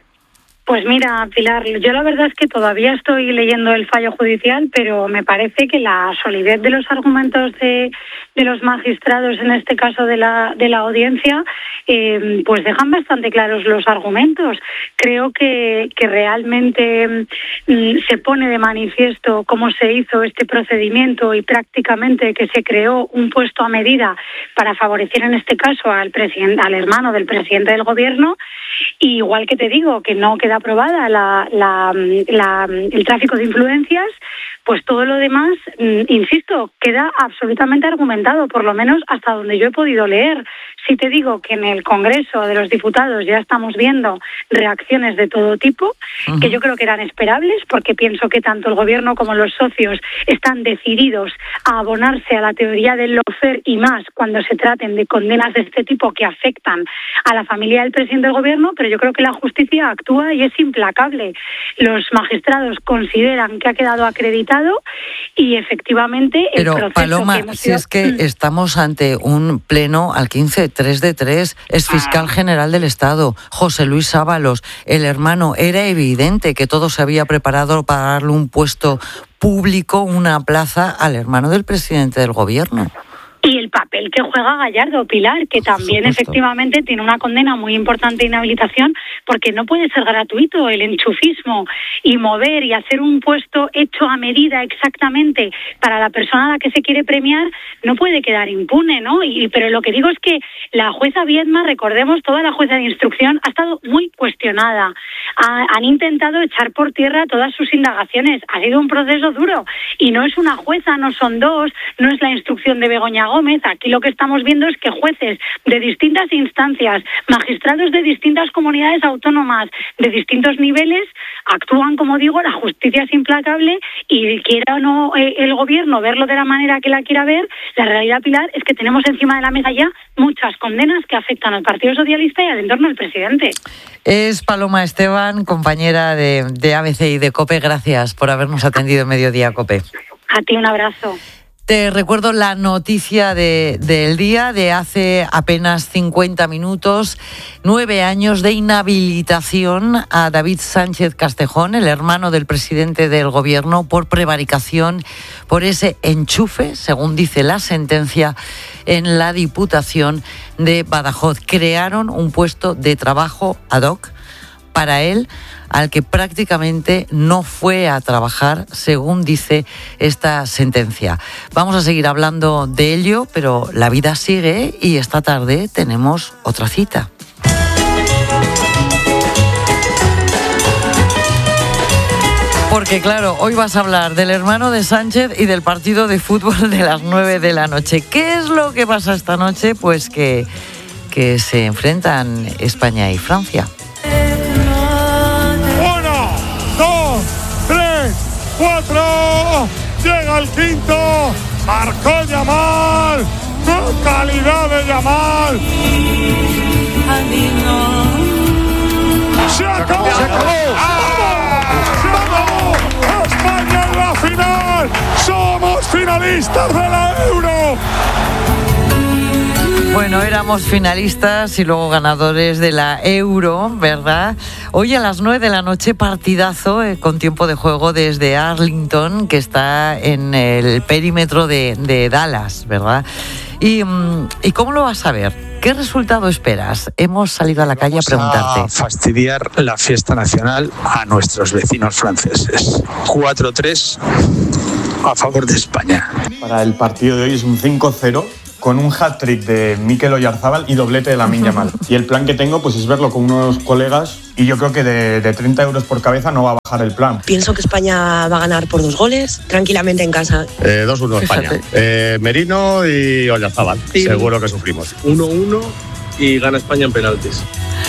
Pues mira, Pilar, yo la verdad es que todavía estoy leyendo el fallo judicial, pero me parece que la solidez de los argumentos de, de los magistrados, en este caso de la, de la audiencia, eh, pues dejan bastante claros los argumentos. Creo que, que realmente mm, se pone de manifiesto cómo se hizo este procedimiento y prácticamente que se creó un puesto a medida para favorecer en este caso al presidente, al hermano del presidente del gobierno. Y igual que te digo que no queda aprobada la, la, la, el tráfico de influencias, pues todo lo demás, insisto, queda absolutamente argumentado, por lo menos hasta donde yo he podido leer. Si te digo que en el Congreso de los Diputados ya estamos viendo reacciones de todo tipo, uh-huh. que yo creo que eran esperables, porque pienso que tanto el Gobierno como los socios están decididos a abonarse a la teoría del lawfare y más cuando se traten de condenas de este tipo que afectan a la familia del presidente del Gobierno, pero yo creo que la justicia actúa y es implacable. Los magistrados consideran que ha quedado acreditado y efectivamente el pero, proceso Paloma, que hemos si es que estamos ante un pleno al quince, tres de tres, es fiscal general del Estado, José Luis Ábalos, el hermano, era evidente que todo se había preparado para darle un puesto público, una plaza al hermano del presidente del gobierno. Y el papel que juega Gallardo, Pilar, que también efectivamente tiene una condena muy importante de inhabilitación, porque no puede ser gratuito el enchufismo y mover y hacer un puesto hecho a medida exactamente para la persona a la que se quiere premiar, no puede quedar impune, ¿no? Y, pero lo que digo es que la jueza Viedma, recordemos, toda la jueza de instrucción ha estado muy cuestionada. Ha, han intentado echar por tierra todas sus indagaciones. Ha sido un proceso duro y no es una jueza, no son dos, no es la instrucción de Begoña Gómez. Aquí lo que estamos viendo es que jueces de distintas instancias, magistrados de distintas comunidades autónomas, de distintos niveles, actúan, como digo, la justicia es implacable y quiera o no eh, el gobierno verlo de la manera que la quiera ver, la realidad, Pilar, es que tenemos encima de la mesa ya muchas condenas que afectan al Partido Socialista y al entorno del presidente. Es Paloma Esteban, compañera de, de A B C y de COPE. Gracias por habernos atendido en Mediodía COPE. A ti un abrazo. Te recuerdo la noticia de, del día de hace apenas cincuenta minutos. Nueve años de inhabilitación a David Sánchez Castejón, el hermano del presidente del gobierno, por prevaricación, por ese enchufe, según dice la sentencia, en la Diputación de Badajoz. Crearon un puesto de trabajo ad hoc para él, al que prácticamente no fue a trabajar, según dice esta sentencia. Vamos a seguir hablando de ello, pero la vida sigue y esta tarde tenemos otra cita. Porque claro, hoy vas a hablar del hermano de Sánchez y del partido de fútbol de las nueve de la noche. ¿Qué es lo que pasa esta noche? Pues que, que se enfrentan España y Francia. cuatro. Llega el quinto. Marcó Yamal. ¡Qué calidad de Yamal! ¡Se acabó! ¡Se acabó! ¡Vamos! ¡España en la final! ¡Somos finalistas de la Euro! Bueno, éramos finalistas y luego ganadores de la Euro, ¿verdad? Hoy a las nueve de la noche, partidazo eh, con tiempo de juego desde Arlington, que está en el perímetro de, de Dallas, ¿verdad? Y, ¿Y cómo lo vas a ver? ¿Qué resultado esperas? Hemos salido a la calle a preguntarte. A fastidiar la fiesta nacional a nuestros vecinos franceses. cuatro tres a favor de España. Para el partido de hoy es un cinco cero con un hat-trick de Mikel Oyarzabal y doblete de Lamine Yamal. Y el plan que tengo pues es verlo con unos colegas y yo creo que de, de treinta euros por cabeza no va a bajar el plan. Pienso que España va a ganar por dos goles, tranquilamente en casa. Eh, dos uno España. Eh, Merino y Oyarzabal. Sí. Seguro que sufrimos. uno uno y gana España en penaltis.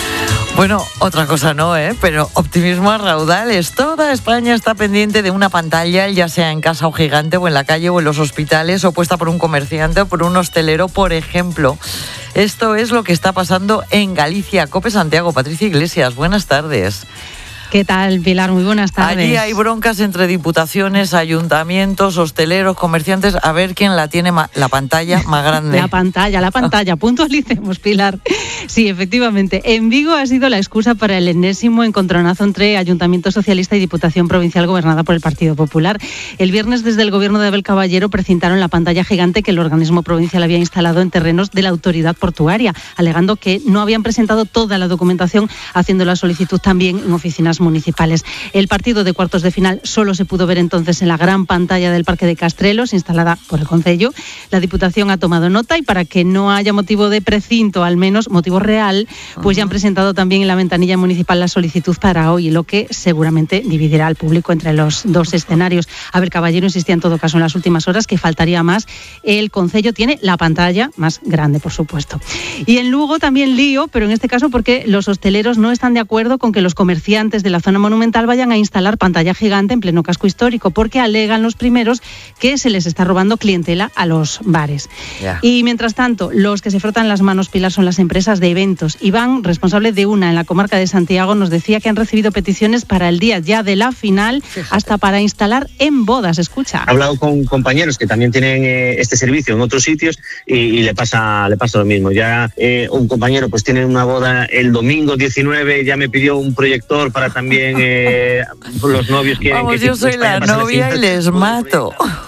Bueno, otra cosa no, ¿eh? Pero optimismo a raudales. Toda España está pendiente de una pantalla, ya sea en casa o gigante, o en la calle o en los hospitales, o puesta por un comerciante o por un hostelero, por ejemplo. Esto es lo que está pasando en Galicia. COPE Santiago, Patricia Iglesias, buenas tardes. ¿Qué tal, Pilar? Muy buenas tardes. Allí hay broncas entre diputaciones, ayuntamientos, hosteleros, comerciantes, a ver quién la tiene ma- la pantalla más grande. La pantalla, la pantalla, puntualicemos, Pilar. Sí, efectivamente. En Vigo ha sido la excusa para el enésimo encontronazo entre Ayuntamiento Socialista y Diputación Provincial gobernada por el Partido Popular. El viernes, desde el gobierno de Abel Caballero, precintaron la pantalla gigante que el organismo provincial había instalado en terrenos de la autoridad portuaria, alegando que no habían presentado toda la documentación, haciendo la solicitud también en oficinas municipales. El partido de cuartos de final solo se pudo ver entonces en la gran pantalla del Parque de Castrelos, instalada por el Concello. La Diputación ha tomado nota y para que no haya motivo de precinto, al menos motivo real, pues ya han presentado también en la ventanilla municipal la solicitud para hoy, lo que seguramente dividirá al público entre los dos escenarios. Abel Caballero insistía en todo caso en las últimas horas que faltaría más. El Concello tiene la pantalla más grande, por supuesto. Y en Lugo también lío, pero en este caso porque los hosteleros no están de acuerdo con que los comerciantes de la zona monumental vayan a instalar pantalla gigante en pleno casco histórico, porque alegan los primeros que se les está robando clientela a los bares. Yeah. Y mientras tanto, los que se frotan las manos, Pilar, son las empresas de eventos. Iván, responsable de una en la comarca de Santiago, nos decía que han recibido peticiones para el día ya de la final, Fíjate. hasta para instalar en bodas. Escucha. He hablado con compañeros que también tienen eh, este servicio en otros sitios y, y le pasa le pasa lo mismo. Ya eh, un compañero pues tiene una boda el domingo diecinueve, ya me pidió un proyector para también eh, los novios que... Vamos, que yo soy la novia y les mato.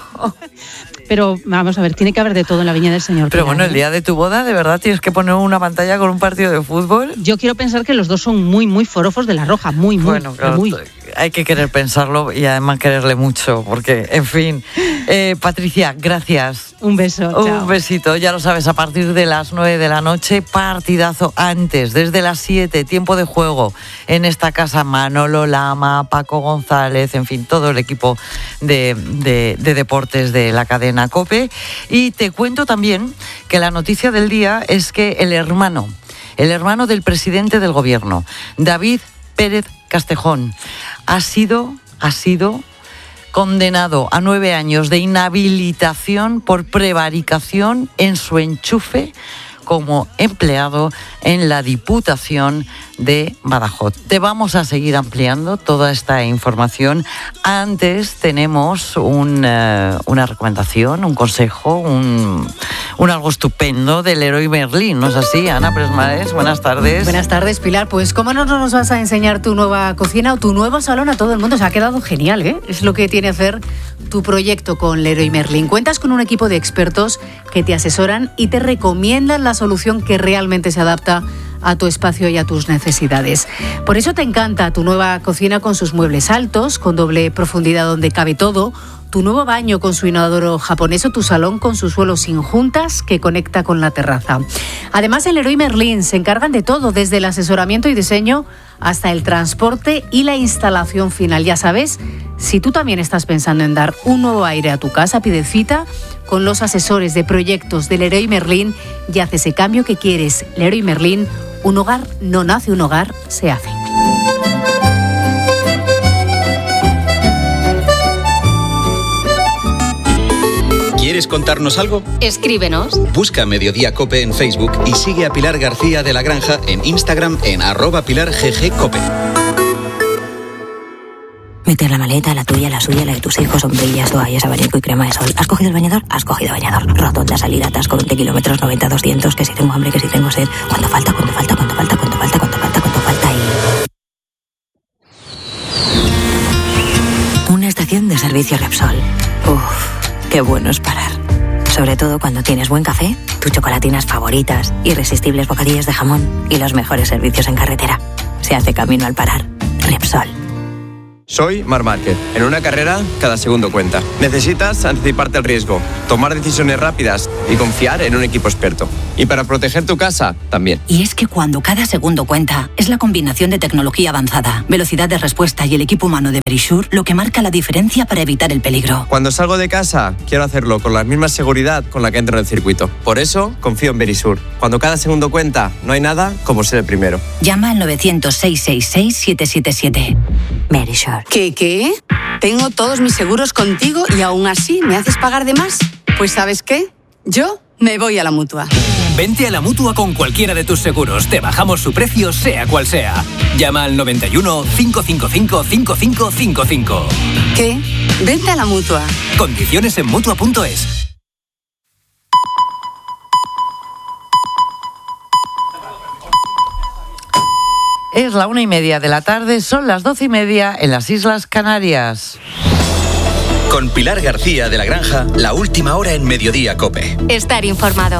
Pero vamos a ver, tiene que haber de todo en la Viña del Señor. Pero bueno, el día de tu boda, ¿de verdad tienes que poner una pantalla con un partido de fútbol? Yo quiero pensar que los dos son muy, muy forofos de la Roja, muy, muy. Bueno, claro, muy. Hay que querer pensarlo y además quererle mucho, porque, en fin. Eh, Patricia, gracias. Un beso, Un chao. besito, ya lo sabes, a partir de las nueve de la noche, partidazo antes, desde las siete, tiempo de juego en esta casa, Manolo Lama, Paco González, en fin, todo el equipo de, de, de deportes de la cadena COPE. Y te cuento también que la noticia del día es que el hermano, el hermano del presidente del gobierno, David Pérez Castejón, ha sido, ha sido condenado a nueve años de inhabilitación por prevaricación en su enchufe como empleado en la Diputación de Badajoz. Te vamos a seguir ampliando toda esta información. Antes tenemos un, uh, una recomendación, un consejo, un, un algo estupendo del Leroy Merlin, ¿no es así? Ana Presmares, buenas tardes. Buenas tardes, Pilar. Pues cómo no nos vas a enseñar tu nueva cocina o tu nuevo salón a todo el mundo. Se ha quedado genial, ¿eh? Es lo que tiene hacer tu proyecto con Leroy Merlin. Cuentas con un equipo de expertos que te asesoran y te recomiendan la solución que realmente se adapta a tu espacio y a tus necesidades. Por eso te encanta tu nueva cocina con sus muebles altos, con doble profundidad donde cabe todo, tu nuevo baño con su inodoro japonés o tu salón con su suelo sin juntas que conecta con la terraza. Además, en Leroy Merlin se encargan de todo, desde el asesoramiento y diseño hasta el transporte y la instalación final. Ya sabes, si tú también estás pensando en dar un nuevo aire a tu casa, pide cita con los asesores de proyectos de Leroy Merlin y haz ese cambio que quieres. Leroy Merlin, un hogar no nace, un hogar se hace. ¿Quieres contarnos algo? Escríbenos. Busca Mediodía Cope en Facebook y sigue a Pilar García de la Granja en Instagram en arroba Pilar G G Cope. Meter la maleta, la tuya, la suya, la de tus hijos, sombrillas, toallas, abanico y crema de sol. ¿Has cogido el bañador? Has cogido bañador. Rotonda, salida, atasco, veinte kilómetros, noventa, doscientos, que si tengo hambre, que si tengo sed. ¿Cuánto falta? ¿Cuánto falta? ¿Cuánto falta? ¿Cuánto falta? ¿Cuánto falta? ¿Cuánto falta? Y... Una estación de servicio Repsol. Uf, qué bueno es parar. Sobre todo cuando tienes buen café, tus chocolatinas favoritas, irresistibles bocadillos de jamón y los mejores servicios en carretera. Se hace camino al parar. Repsol. Soy Marc Márquez. En una carrera, cada segundo cuenta. Necesitas anticiparte al riesgo, tomar decisiones rápidas y confiar en un equipo experto. Y para proteger tu casa, también. Y es que cuando cada segundo cuenta, es la combinación de tecnología avanzada, velocidad de respuesta y el equipo humano de Verisure lo que marca la diferencia para evitar el peligro. Cuando salgo de casa, quiero hacerlo con la misma seguridad con la que entro en el circuito. Por eso, confío en Verisure. Cuando cada segundo cuenta, no hay nada como ser el primero. Llama al novecientos, seiscientos sesenta y seis, siete siete siete. Verisure. ¿Qué, qué? Tengo todos mis seguros contigo y aún así me haces pagar de más. Pues ¿sabes qué? Yo me voy a la Mutua. Vente a la Mutua con cualquiera de tus seguros. Te bajamos su precio, sea cual sea. Llama al noventa y uno, cinco cinco cinco, cinco cinco cinco cinco. ¿Qué? Vente a la Mutua. Condiciones en Mutua punto es. Es la una y media de la tarde, son las doce y media en las Islas Canarias. Con Pilar García de la Granja, la última hora en Mediodía Cope. Estar informado.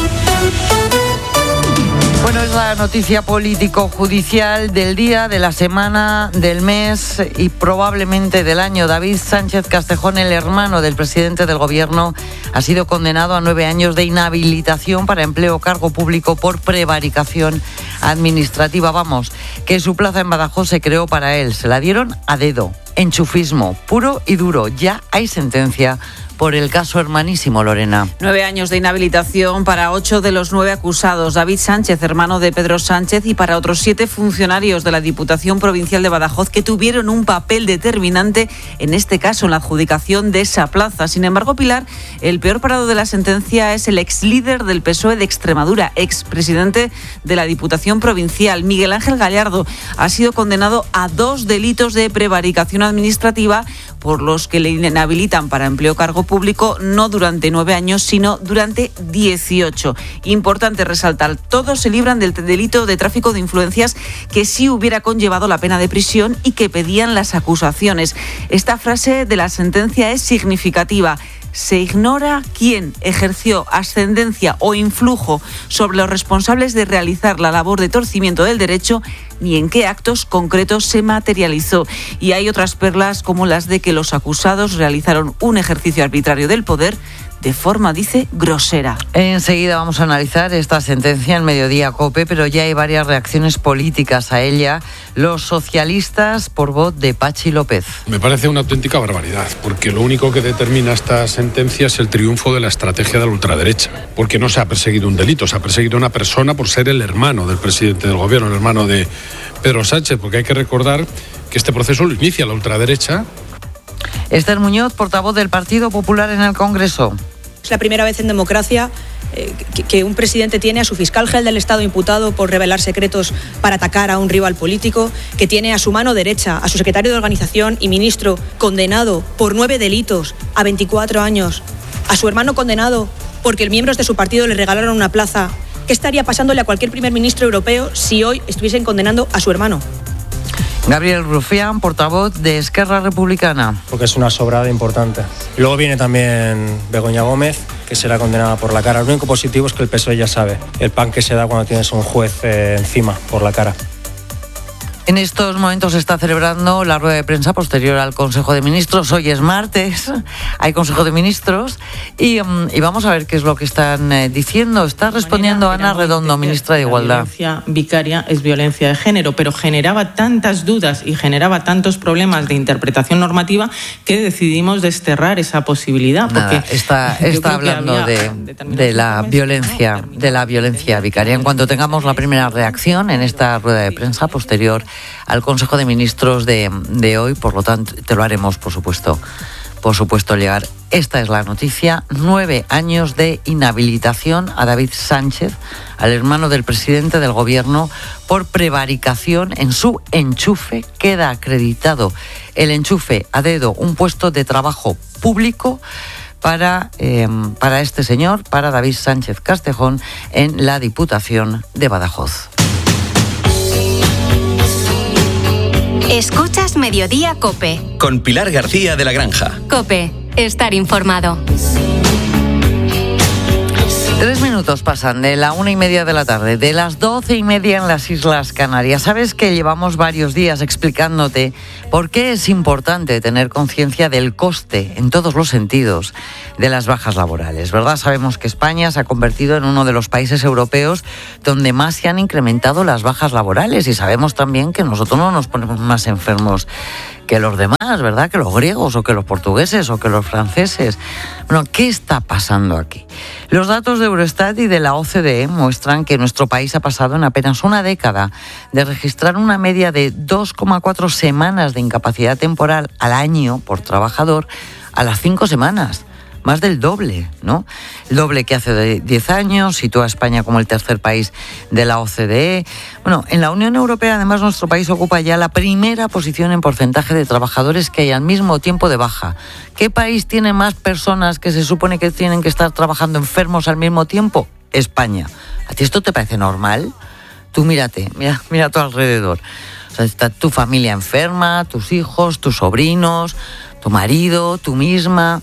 Bueno, es la noticia político-judicial del día, de la semana, del mes y probablemente del año. David Sánchez Castejón, el hermano del presidente del Gobierno, ha sido condenado a nueve años de inhabilitación para empleo o cargo público por prevaricación administrativa. Vamos, que su plaza en Badajoz se creó para él. Se la dieron a dedo. Enchufismo, puro y duro. Ya hay sentencia por el caso hermanísimo, Lorena. Nueve años de inhabilitación para ocho de los nueve acusados. David Sánchez, hermano de Pedro Sánchez, y para otros siete funcionarios de la Diputación Provincial de Badajoz que tuvieron un papel determinante en este caso, en la adjudicación de esa plaza. Sin embargo, Pilar, el peor parado de la sentencia es el ex líder del P S O E de Extremadura, ex presidente de la Diputación Provincial, Miguel Ángel Gallardo. Ha sido condenado a dos delitos de prevaricación administrativa por los que le inhabilitan para empleo cargo público, no durante nueve años, sino durante dieciocho. Importante resaltar, todos se libran del delito de tráfico de influencias que sí hubiera conllevado la pena de prisión y que pedían las acusaciones. Esta frase de la sentencia es significativa. Se ignora quién ejerció ascendencia o influjo sobre los responsables de realizar la labor de torcimiento del derecho ni en qué actos concretos se materializó. Y hay otras perlas como las de que los acusados realizaron un ejercicio arbitrario del poder de forma, dice, grosera. Enseguida vamos a analizar esta sentencia en Mediodía Cope, pero ya hay varias reacciones políticas a ella. Los socialistas por voz de Pachi López. Me parece una auténtica barbaridad, porque lo único que determina esta sentencia es el triunfo de la estrategia de la ultraderecha, porque no se ha perseguido un delito, se ha perseguido a una persona por ser el hermano del presidente del gobierno, el hermano de Pedro Sánchez, porque hay que recordar que este proceso lo inicia la ultraderecha. Esther Muñoz, portavoz del Partido Popular en el Congreso. Es la primera vez en democracia eh, que, que un presidente tiene a su fiscal general del Estado imputado por revelar secretos para atacar a un rival político, que tiene a su mano derecha a su secretario de organización y ministro condenado por nueve delitos a veinticuatro años, a su hermano condenado porque miembros de su partido le regalaron una plaza. ¿Qué estaría pasándole a cualquier primer ministro europeo si hoy estuviesen condenando a su hermano? Gabriel Rufián, portavoz de Esquerra Republicana. Porque es una sobrada importante. Y luego viene también Begoña Gómez, que será condenada por la cara. Lo único positivo es que el P S O E ya sabe el pan que se da cuando tienes un juez eh, encima por la cara. En estos momentos se está celebrando la rueda de prensa posterior al Consejo de Ministros. Hoy es martes, hay Consejo de Ministros y, um, y vamos a ver qué es lo que están eh, diciendo. Está respondiendo Ana Redondo, ministra de Igualdad. La violencia vicaria es violencia de género, pero generaba tantas dudas y generaba tantos problemas de interpretación normativa que decidimos desterrar esa posibilidad. Porque Nada, está está hablando de, de la violencia, de la violencia vicaria. En cuanto tengamos la primera reacción en esta rueda de prensa posterior al Consejo de Ministros de, de hoy, por lo tanto, te lo haremos, por supuesto, por supuesto, llegar. Esta es la noticia: nueve años de inhabilitación a David Sánchez, al hermano del presidente del gobierno, por prevaricación en su enchufe. Queda acreditado el enchufe a dedo, un puesto de trabajo público para, eh, para este señor, para David Sánchez Castejón, en la Diputación de Badajoz. Escuchas Mediodía COPE. Con Pilar García de la Granja. COPE, estar informado. Tres minutos pasan de la una y media de la tarde, de las doce y media en las Islas Canarias. Sabes que llevamos varios días explicándote por qué es importante tener conciencia del coste, en todos los sentidos, de las bajas laborales, ¿verdad? Sabemos que España se ha convertido en uno de los países europeos donde más se han incrementado las bajas laborales, y sabemos también que nosotros no nos ponemos más enfermos que los demás, ¿verdad? Que los griegos o que los portugueses o que los franceses. Bueno, ¿qué está pasando aquí? Los datos de Eurostat y de la O C D E muestran que nuestro país ha pasado en apenas una década de registrar una media de dos coma cuatro semanas de incapacidad temporal al año por trabajador a las cinco semanas. Más del doble, ¿no? El doble que hace de diez años, sitúa a España como el tercer país de la O C D E. Bueno, en la Unión Europea, además, nuestro país ocupa ya la primera posición en porcentaje de trabajadores que hay al mismo tiempo de baja. ¿Qué país tiene más personas que se supone que tienen que estar trabajando enfermos al mismo tiempo? España. ¿A ti esto te parece normal? Tú mírate, mira, mira a tu alrededor. O sea, está tu familia enferma, tus hijos, tus sobrinos, tu marido, tú misma.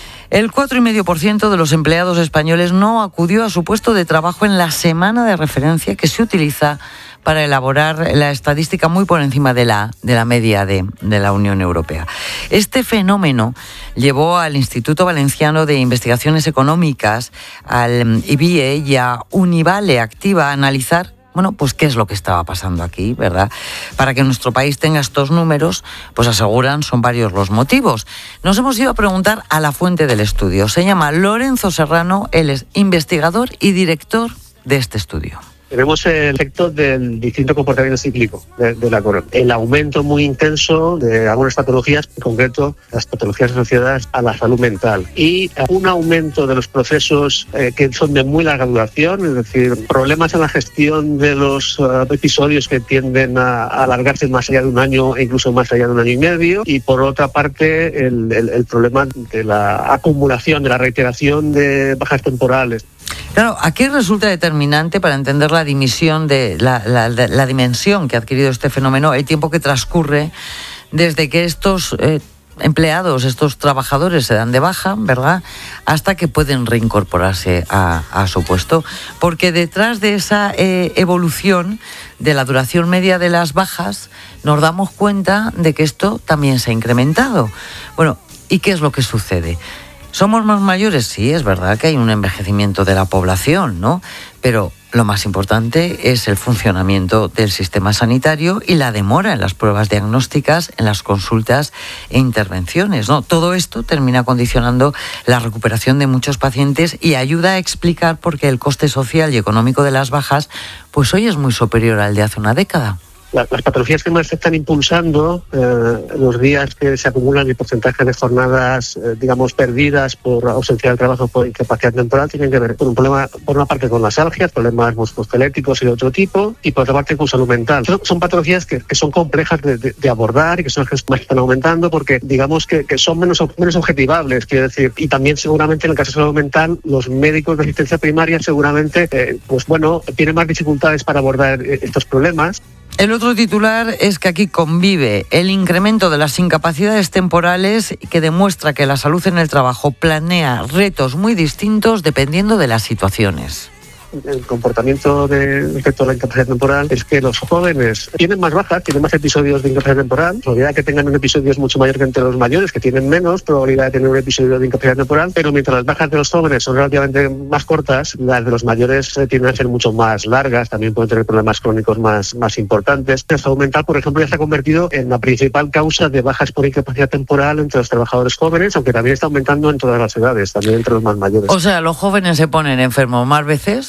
El cuatro coma cinco por ciento de los empleados españoles no acudió a su puesto de trabajo en la semana de referencia que se utiliza para elaborar la estadística, muy por encima de la, de la media de, de la Unión Europea. Este fenómeno llevó al Instituto Valenciano de Investigaciones Económicas, al I B I E y a Univale Activa a analizar, bueno, pues qué es lo que estaba pasando aquí, ¿verdad? Para que nuestro país tenga estos números, pues aseguran, son varios los motivos. Nos hemos ido a preguntar a la fuente del estudio. Se llama Lorenzo Serrano, él es investigador y director de este estudio. Tenemos el efecto del distinto comportamiento cíclico de, de la corona. El aumento muy intenso de algunas patologías, en concreto las patologías asociadas a la salud mental. Y un aumento de los procesos eh, que son de muy larga duración, es decir, problemas en la gestión de los uh, episodios que tienden a, a alargarse más allá de un año e incluso más allá de un año y medio. Y por otra parte, el, el, el problema de la acumulación, de la reiteración de bajas temporales. Claro, aquí resulta determinante para entender la dimisión de la, la, la dimensión que ha adquirido este fenómeno, el tiempo que transcurre desde que estos eh, empleados, estos trabajadores se dan de baja, ¿verdad?, hasta que pueden reincorporarse a, a su puesto. Porque detrás de esa eh, evolución de la duración media de las bajas, nos damos cuenta de que esto también se ha incrementado. Bueno, ¿y qué es lo que sucede? ¿Somos más mayores? Sí, es verdad que hay un envejecimiento de la población, ¿no? Pero lo más importante es el funcionamiento del sistema sanitario y la demora en las pruebas diagnósticas, en las consultas e intervenciones, ¿no? Todo esto termina condicionando la recuperación de muchos pacientes y ayuda a explicar por qué el coste social y económico de las bajas, pues hoy es muy superior al de hace una década. Las patologías que más se están impulsando, eh, los días que se acumulan y porcentaje de jornadas, eh, digamos, perdidas por ausencia del trabajo por incapacidad temporal, tienen que ver con un problema, por una parte, con las algias, problemas musculoesqueléticos y de otro tipo, y por otra parte con salud mental. Son, son patologías que, que son complejas de, de, de abordar y que son las que más están aumentando porque, digamos, que, que son menos, menos objetivables, quiero decir, y también seguramente en el caso de salud mental, los médicos de asistencia primaria seguramente, eh, pues bueno, tienen más dificultades para abordar estos problemas. El otro titular es que aquí convive el incremento de las incapacidades temporales que demuestra que la salud en el trabajo planea retos muy distintos dependiendo de las situaciones. El comportamiento de, respecto a la incapacidad temporal es que los jóvenes tienen más bajas, tienen más episodios de incapacidad temporal. La probabilidad de que tengan un episodio es mucho mayor que entre los mayores, que tienen menos probabilidad de tener un episodio de incapacidad temporal, pero mientras las bajas de los jóvenes son relativamente más cortas, las de los mayores eh, tienden a ser mucho más largas, también pueden tener problemas crónicos más, más importantes. La salud mental, por ejemplo, ya se ha convertido en la principal causa de bajas por incapacidad temporal entre los trabajadores jóvenes, aunque también está aumentando en todas las edades, también entre los más mayores. O sea, los jóvenes se ponen enfermos más veces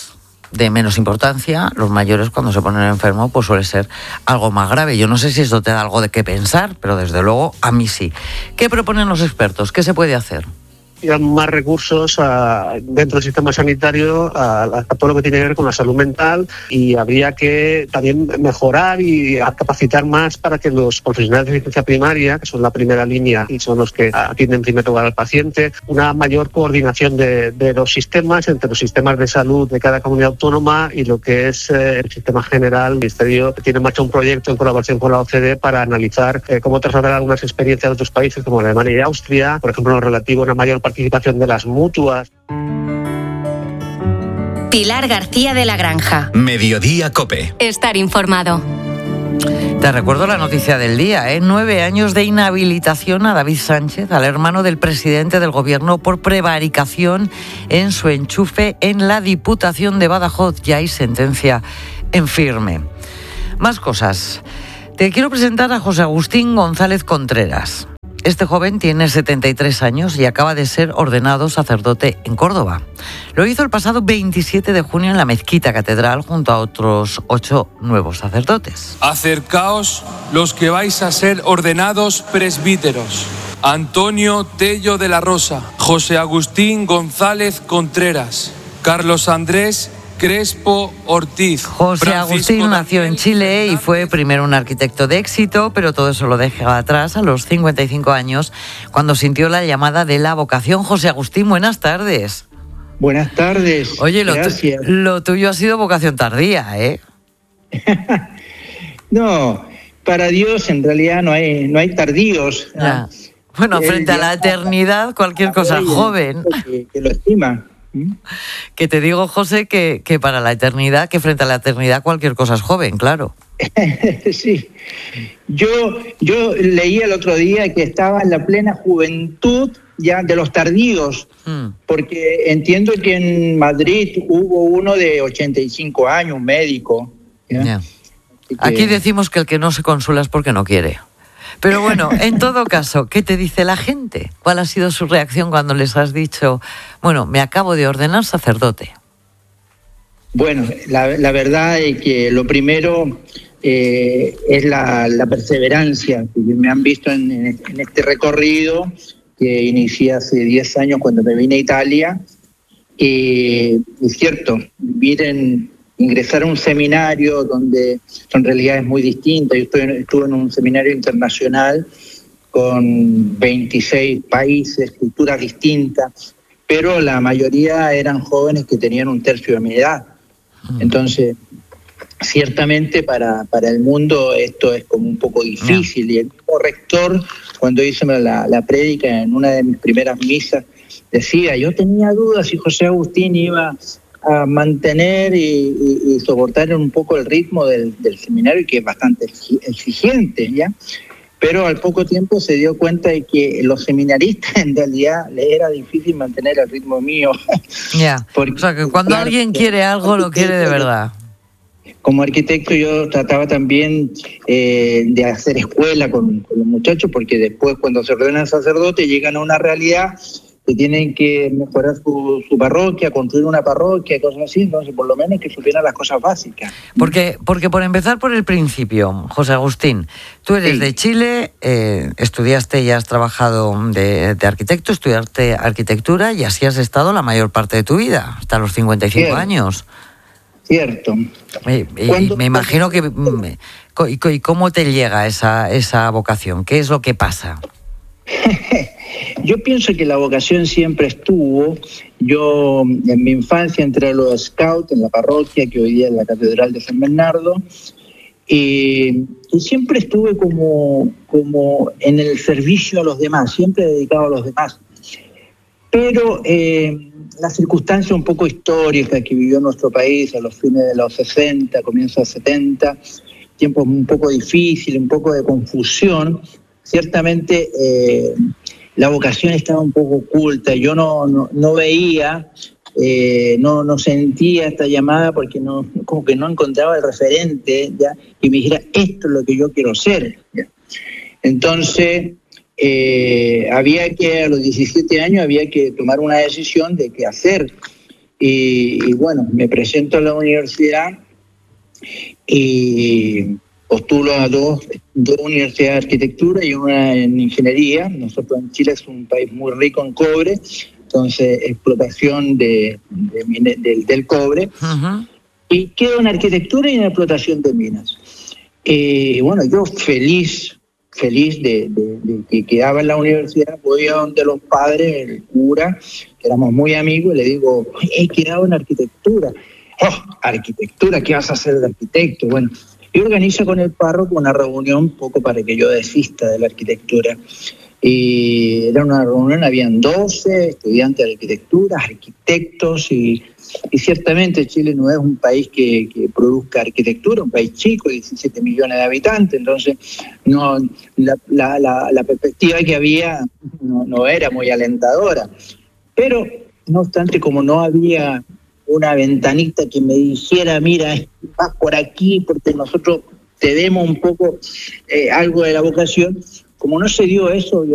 de menos importancia. Los mayores, cuando se ponen enfermos, pues suele ser algo más grave. Yo no sé si esto te da algo de qué pensar, pero desde luego a mí sí. ¿Qué proponen los expertos? ¿Qué se puede hacer? Más recursos a, dentro del sistema sanitario a, a todo lo que tiene que ver con la salud mental, y habría que también mejorar y a capacitar más para que los profesionales de asistencia primaria, que son la primera línea y son los que atienden en primer lugar al paciente, una mayor coordinación de, de los sistemas entre los sistemas de salud de cada comunidad autónoma y lo que es eh, el sistema general. El Ministerio tiene en marcha un proyecto en colaboración con la O C D para analizar eh, cómo trasladar algunas experiencias de otros países como Alemania y Austria, por ejemplo, en lo relativo a una mayor participación de las mutuas. Pilar García de la Granja. Mediodía COPE. Estar informado. Te recuerdo la noticia del día, ¿eh? Nueve años de inhabilitación a David Sánchez, al hermano del presidente del gobierno, por prevaricación en su enchufe en la Diputación de Badajoz. Ya hay sentencia en firme. Más cosas. Te quiero presentar a José Agustín González Contreras. Este joven tiene setenta y tres años y acaba de ser ordenado sacerdote en Córdoba. Lo hizo el pasado veintisiete de junio en la Mezquita Catedral junto a otros ocho nuevos sacerdotes. Acercaos los que vais a ser ordenados presbíteros. Antonio Tello de la Rosa, José Agustín González Contreras, Carlos Andrés Crespo Ortiz. José Francisco Agustín nació en Chile y fue primero un arquitecto de éxito, pero todo eso lo deja atrás a los cincuenta y cinco años, cuando sintió la llamada de la vocación. José Agustín, buenas tardes. Buenas tardes. Oye, lo, tu- Gracias. lo tuyo ha sido vocación tardía, ¿eh? No, para Dios en realidad no hay, no hay tardíos. Ya. Bueno, Él frente a ya- la eternidad, cualquier cosa joven. Que, que lo estima. Que te digo, José, que, que para la eternidad, que frente a la eternidad cualquier cosa es joven, claro. Sí. Yo, yo leí el otro día que estaba en la plena juventud ya de los tardíos, Mm. porque entiendo que en Madrid hubo uno de ochenta y cinco años, un médico. ¿ya? Ya. Así que- Aquí decimos que el que no se consuela es porque no quiere. Pero bueno, en todo caso, ¿qué te dice la gente? ¿Cuál ha sido su reacción cuando les has dicho, bueno, me acabo de ordenar sacerdote? Bueno, la, la verdad es que lo primero eh, es la, la perseverancia que me han visto en, en- en este recorrido que inicié hace diez años cuando me vine a Italia. Y es cierto, vivir en, ingresar a un seminario donde son realidades muy distintas. Yo estoy, estuve en un seminario internacional con veintiséis países, culturas distintas, pero la mayoría eran jóvenes que tenían un tercio de mi edad. Entonces, ciertamente para, para el mundo esto es como un poco difícil. Y el mismo rector, cuando hice la, la prédica en una de mis primeras misas, decía, yo tenía dudas si José Agustín iba a mantener y, y, y soportar un poco el ritmo del, del seminario, que es bastante exigente, ¿ya? Pero al poco tiempo se dio cuenta de que los seminaristas en realidad les era difícil mantener el ritmo mío. Ya, o sea que cuando claro, alguien quiere algo, lo quiere de verdad. Como arquitecto yo trataba también eh, de hacer escuela con, con los muchachos, porque después cuando se ordenan sacerdotes llegan a una realidad que tienen que mejorar su, su parroquia, construir una parroquia, cosas así, entonces por lo menos que supieran las cosas básicas. Porque, porque por empezar por el principio, José Agustín, tú eres Sí. de Chile, eh, estudiaste y has trabajado de, de arquitecto, estudiaste arquitectura y así has estado la mayor parte de tu vida, hasta los cincuenta y cinco Cierto. años. Cierto. Eh, y ¿Cuándo- me imagino que... mm, co- ¿Y co- y cómo te llega esa, esa vocación? ¿Qué es lo que pasa? Yo pienso que la vocación siempre estuvo. Yo en mi infancia entré a los scouts en la parroquia, que hoy día es la Catedral de San Bernardo, y, y siempre estuve como, como en el servicio a los demás, siempre dedicado a los demás. Pero eh, la circunstancia un poco histórica que vivió nuestro país a los fines de los sesenta, comienzos de los setenta, tiempos un poco difíciles, un poco de confusión, ciertamente eh, la vocación estaba un poco oculta. Yo no, no, no veía, eh, no, no sentía esta llamada porque no, como que no encontraba el referente ya que me dijera esto es lo que yo quiero ser. ¿Ya? Entonces, eh, había que, a los diecisiete años, había que tomar una decisión de qué hacer. y, y bueno, me presento a la universidad y postulo a dos, dos universidades de arquitectura y una en ingeniería. Nosotros en Chile es un país muy rico en cobre, entonces explotación de, de mine, del, del cobre. Uh-huh. Y quedo en arquitectura y en explotación de minas. Y eh, bueno, yo feliz, feliz de, de, de que quedaba en la universidad, voy a donde los padres, el cura, que éramos muy amigos, y le digo, he quedado en arquitectura. Oh, arquitectura, ¿qué vas a hacer de arquitecto? Bueno, y organizo con el párroco una reunión un poco para que yo desista de la arquitectura. Y era una reunión, habían doce estudiantes de arquitectura, arquitectos, y, y ciertamente Chile no es un país que, que produzca arquitectura, un país chico, diecisiete millones de habitantes, entonces no la, la, la, la perspectiva que había no, no era muy alentadora. Pero, no obstante, como no había una ventanita que me dijera, mira, vas por aquí porque nosotros te demos un poco eh, algo de la vocación, como no se dio eso, yo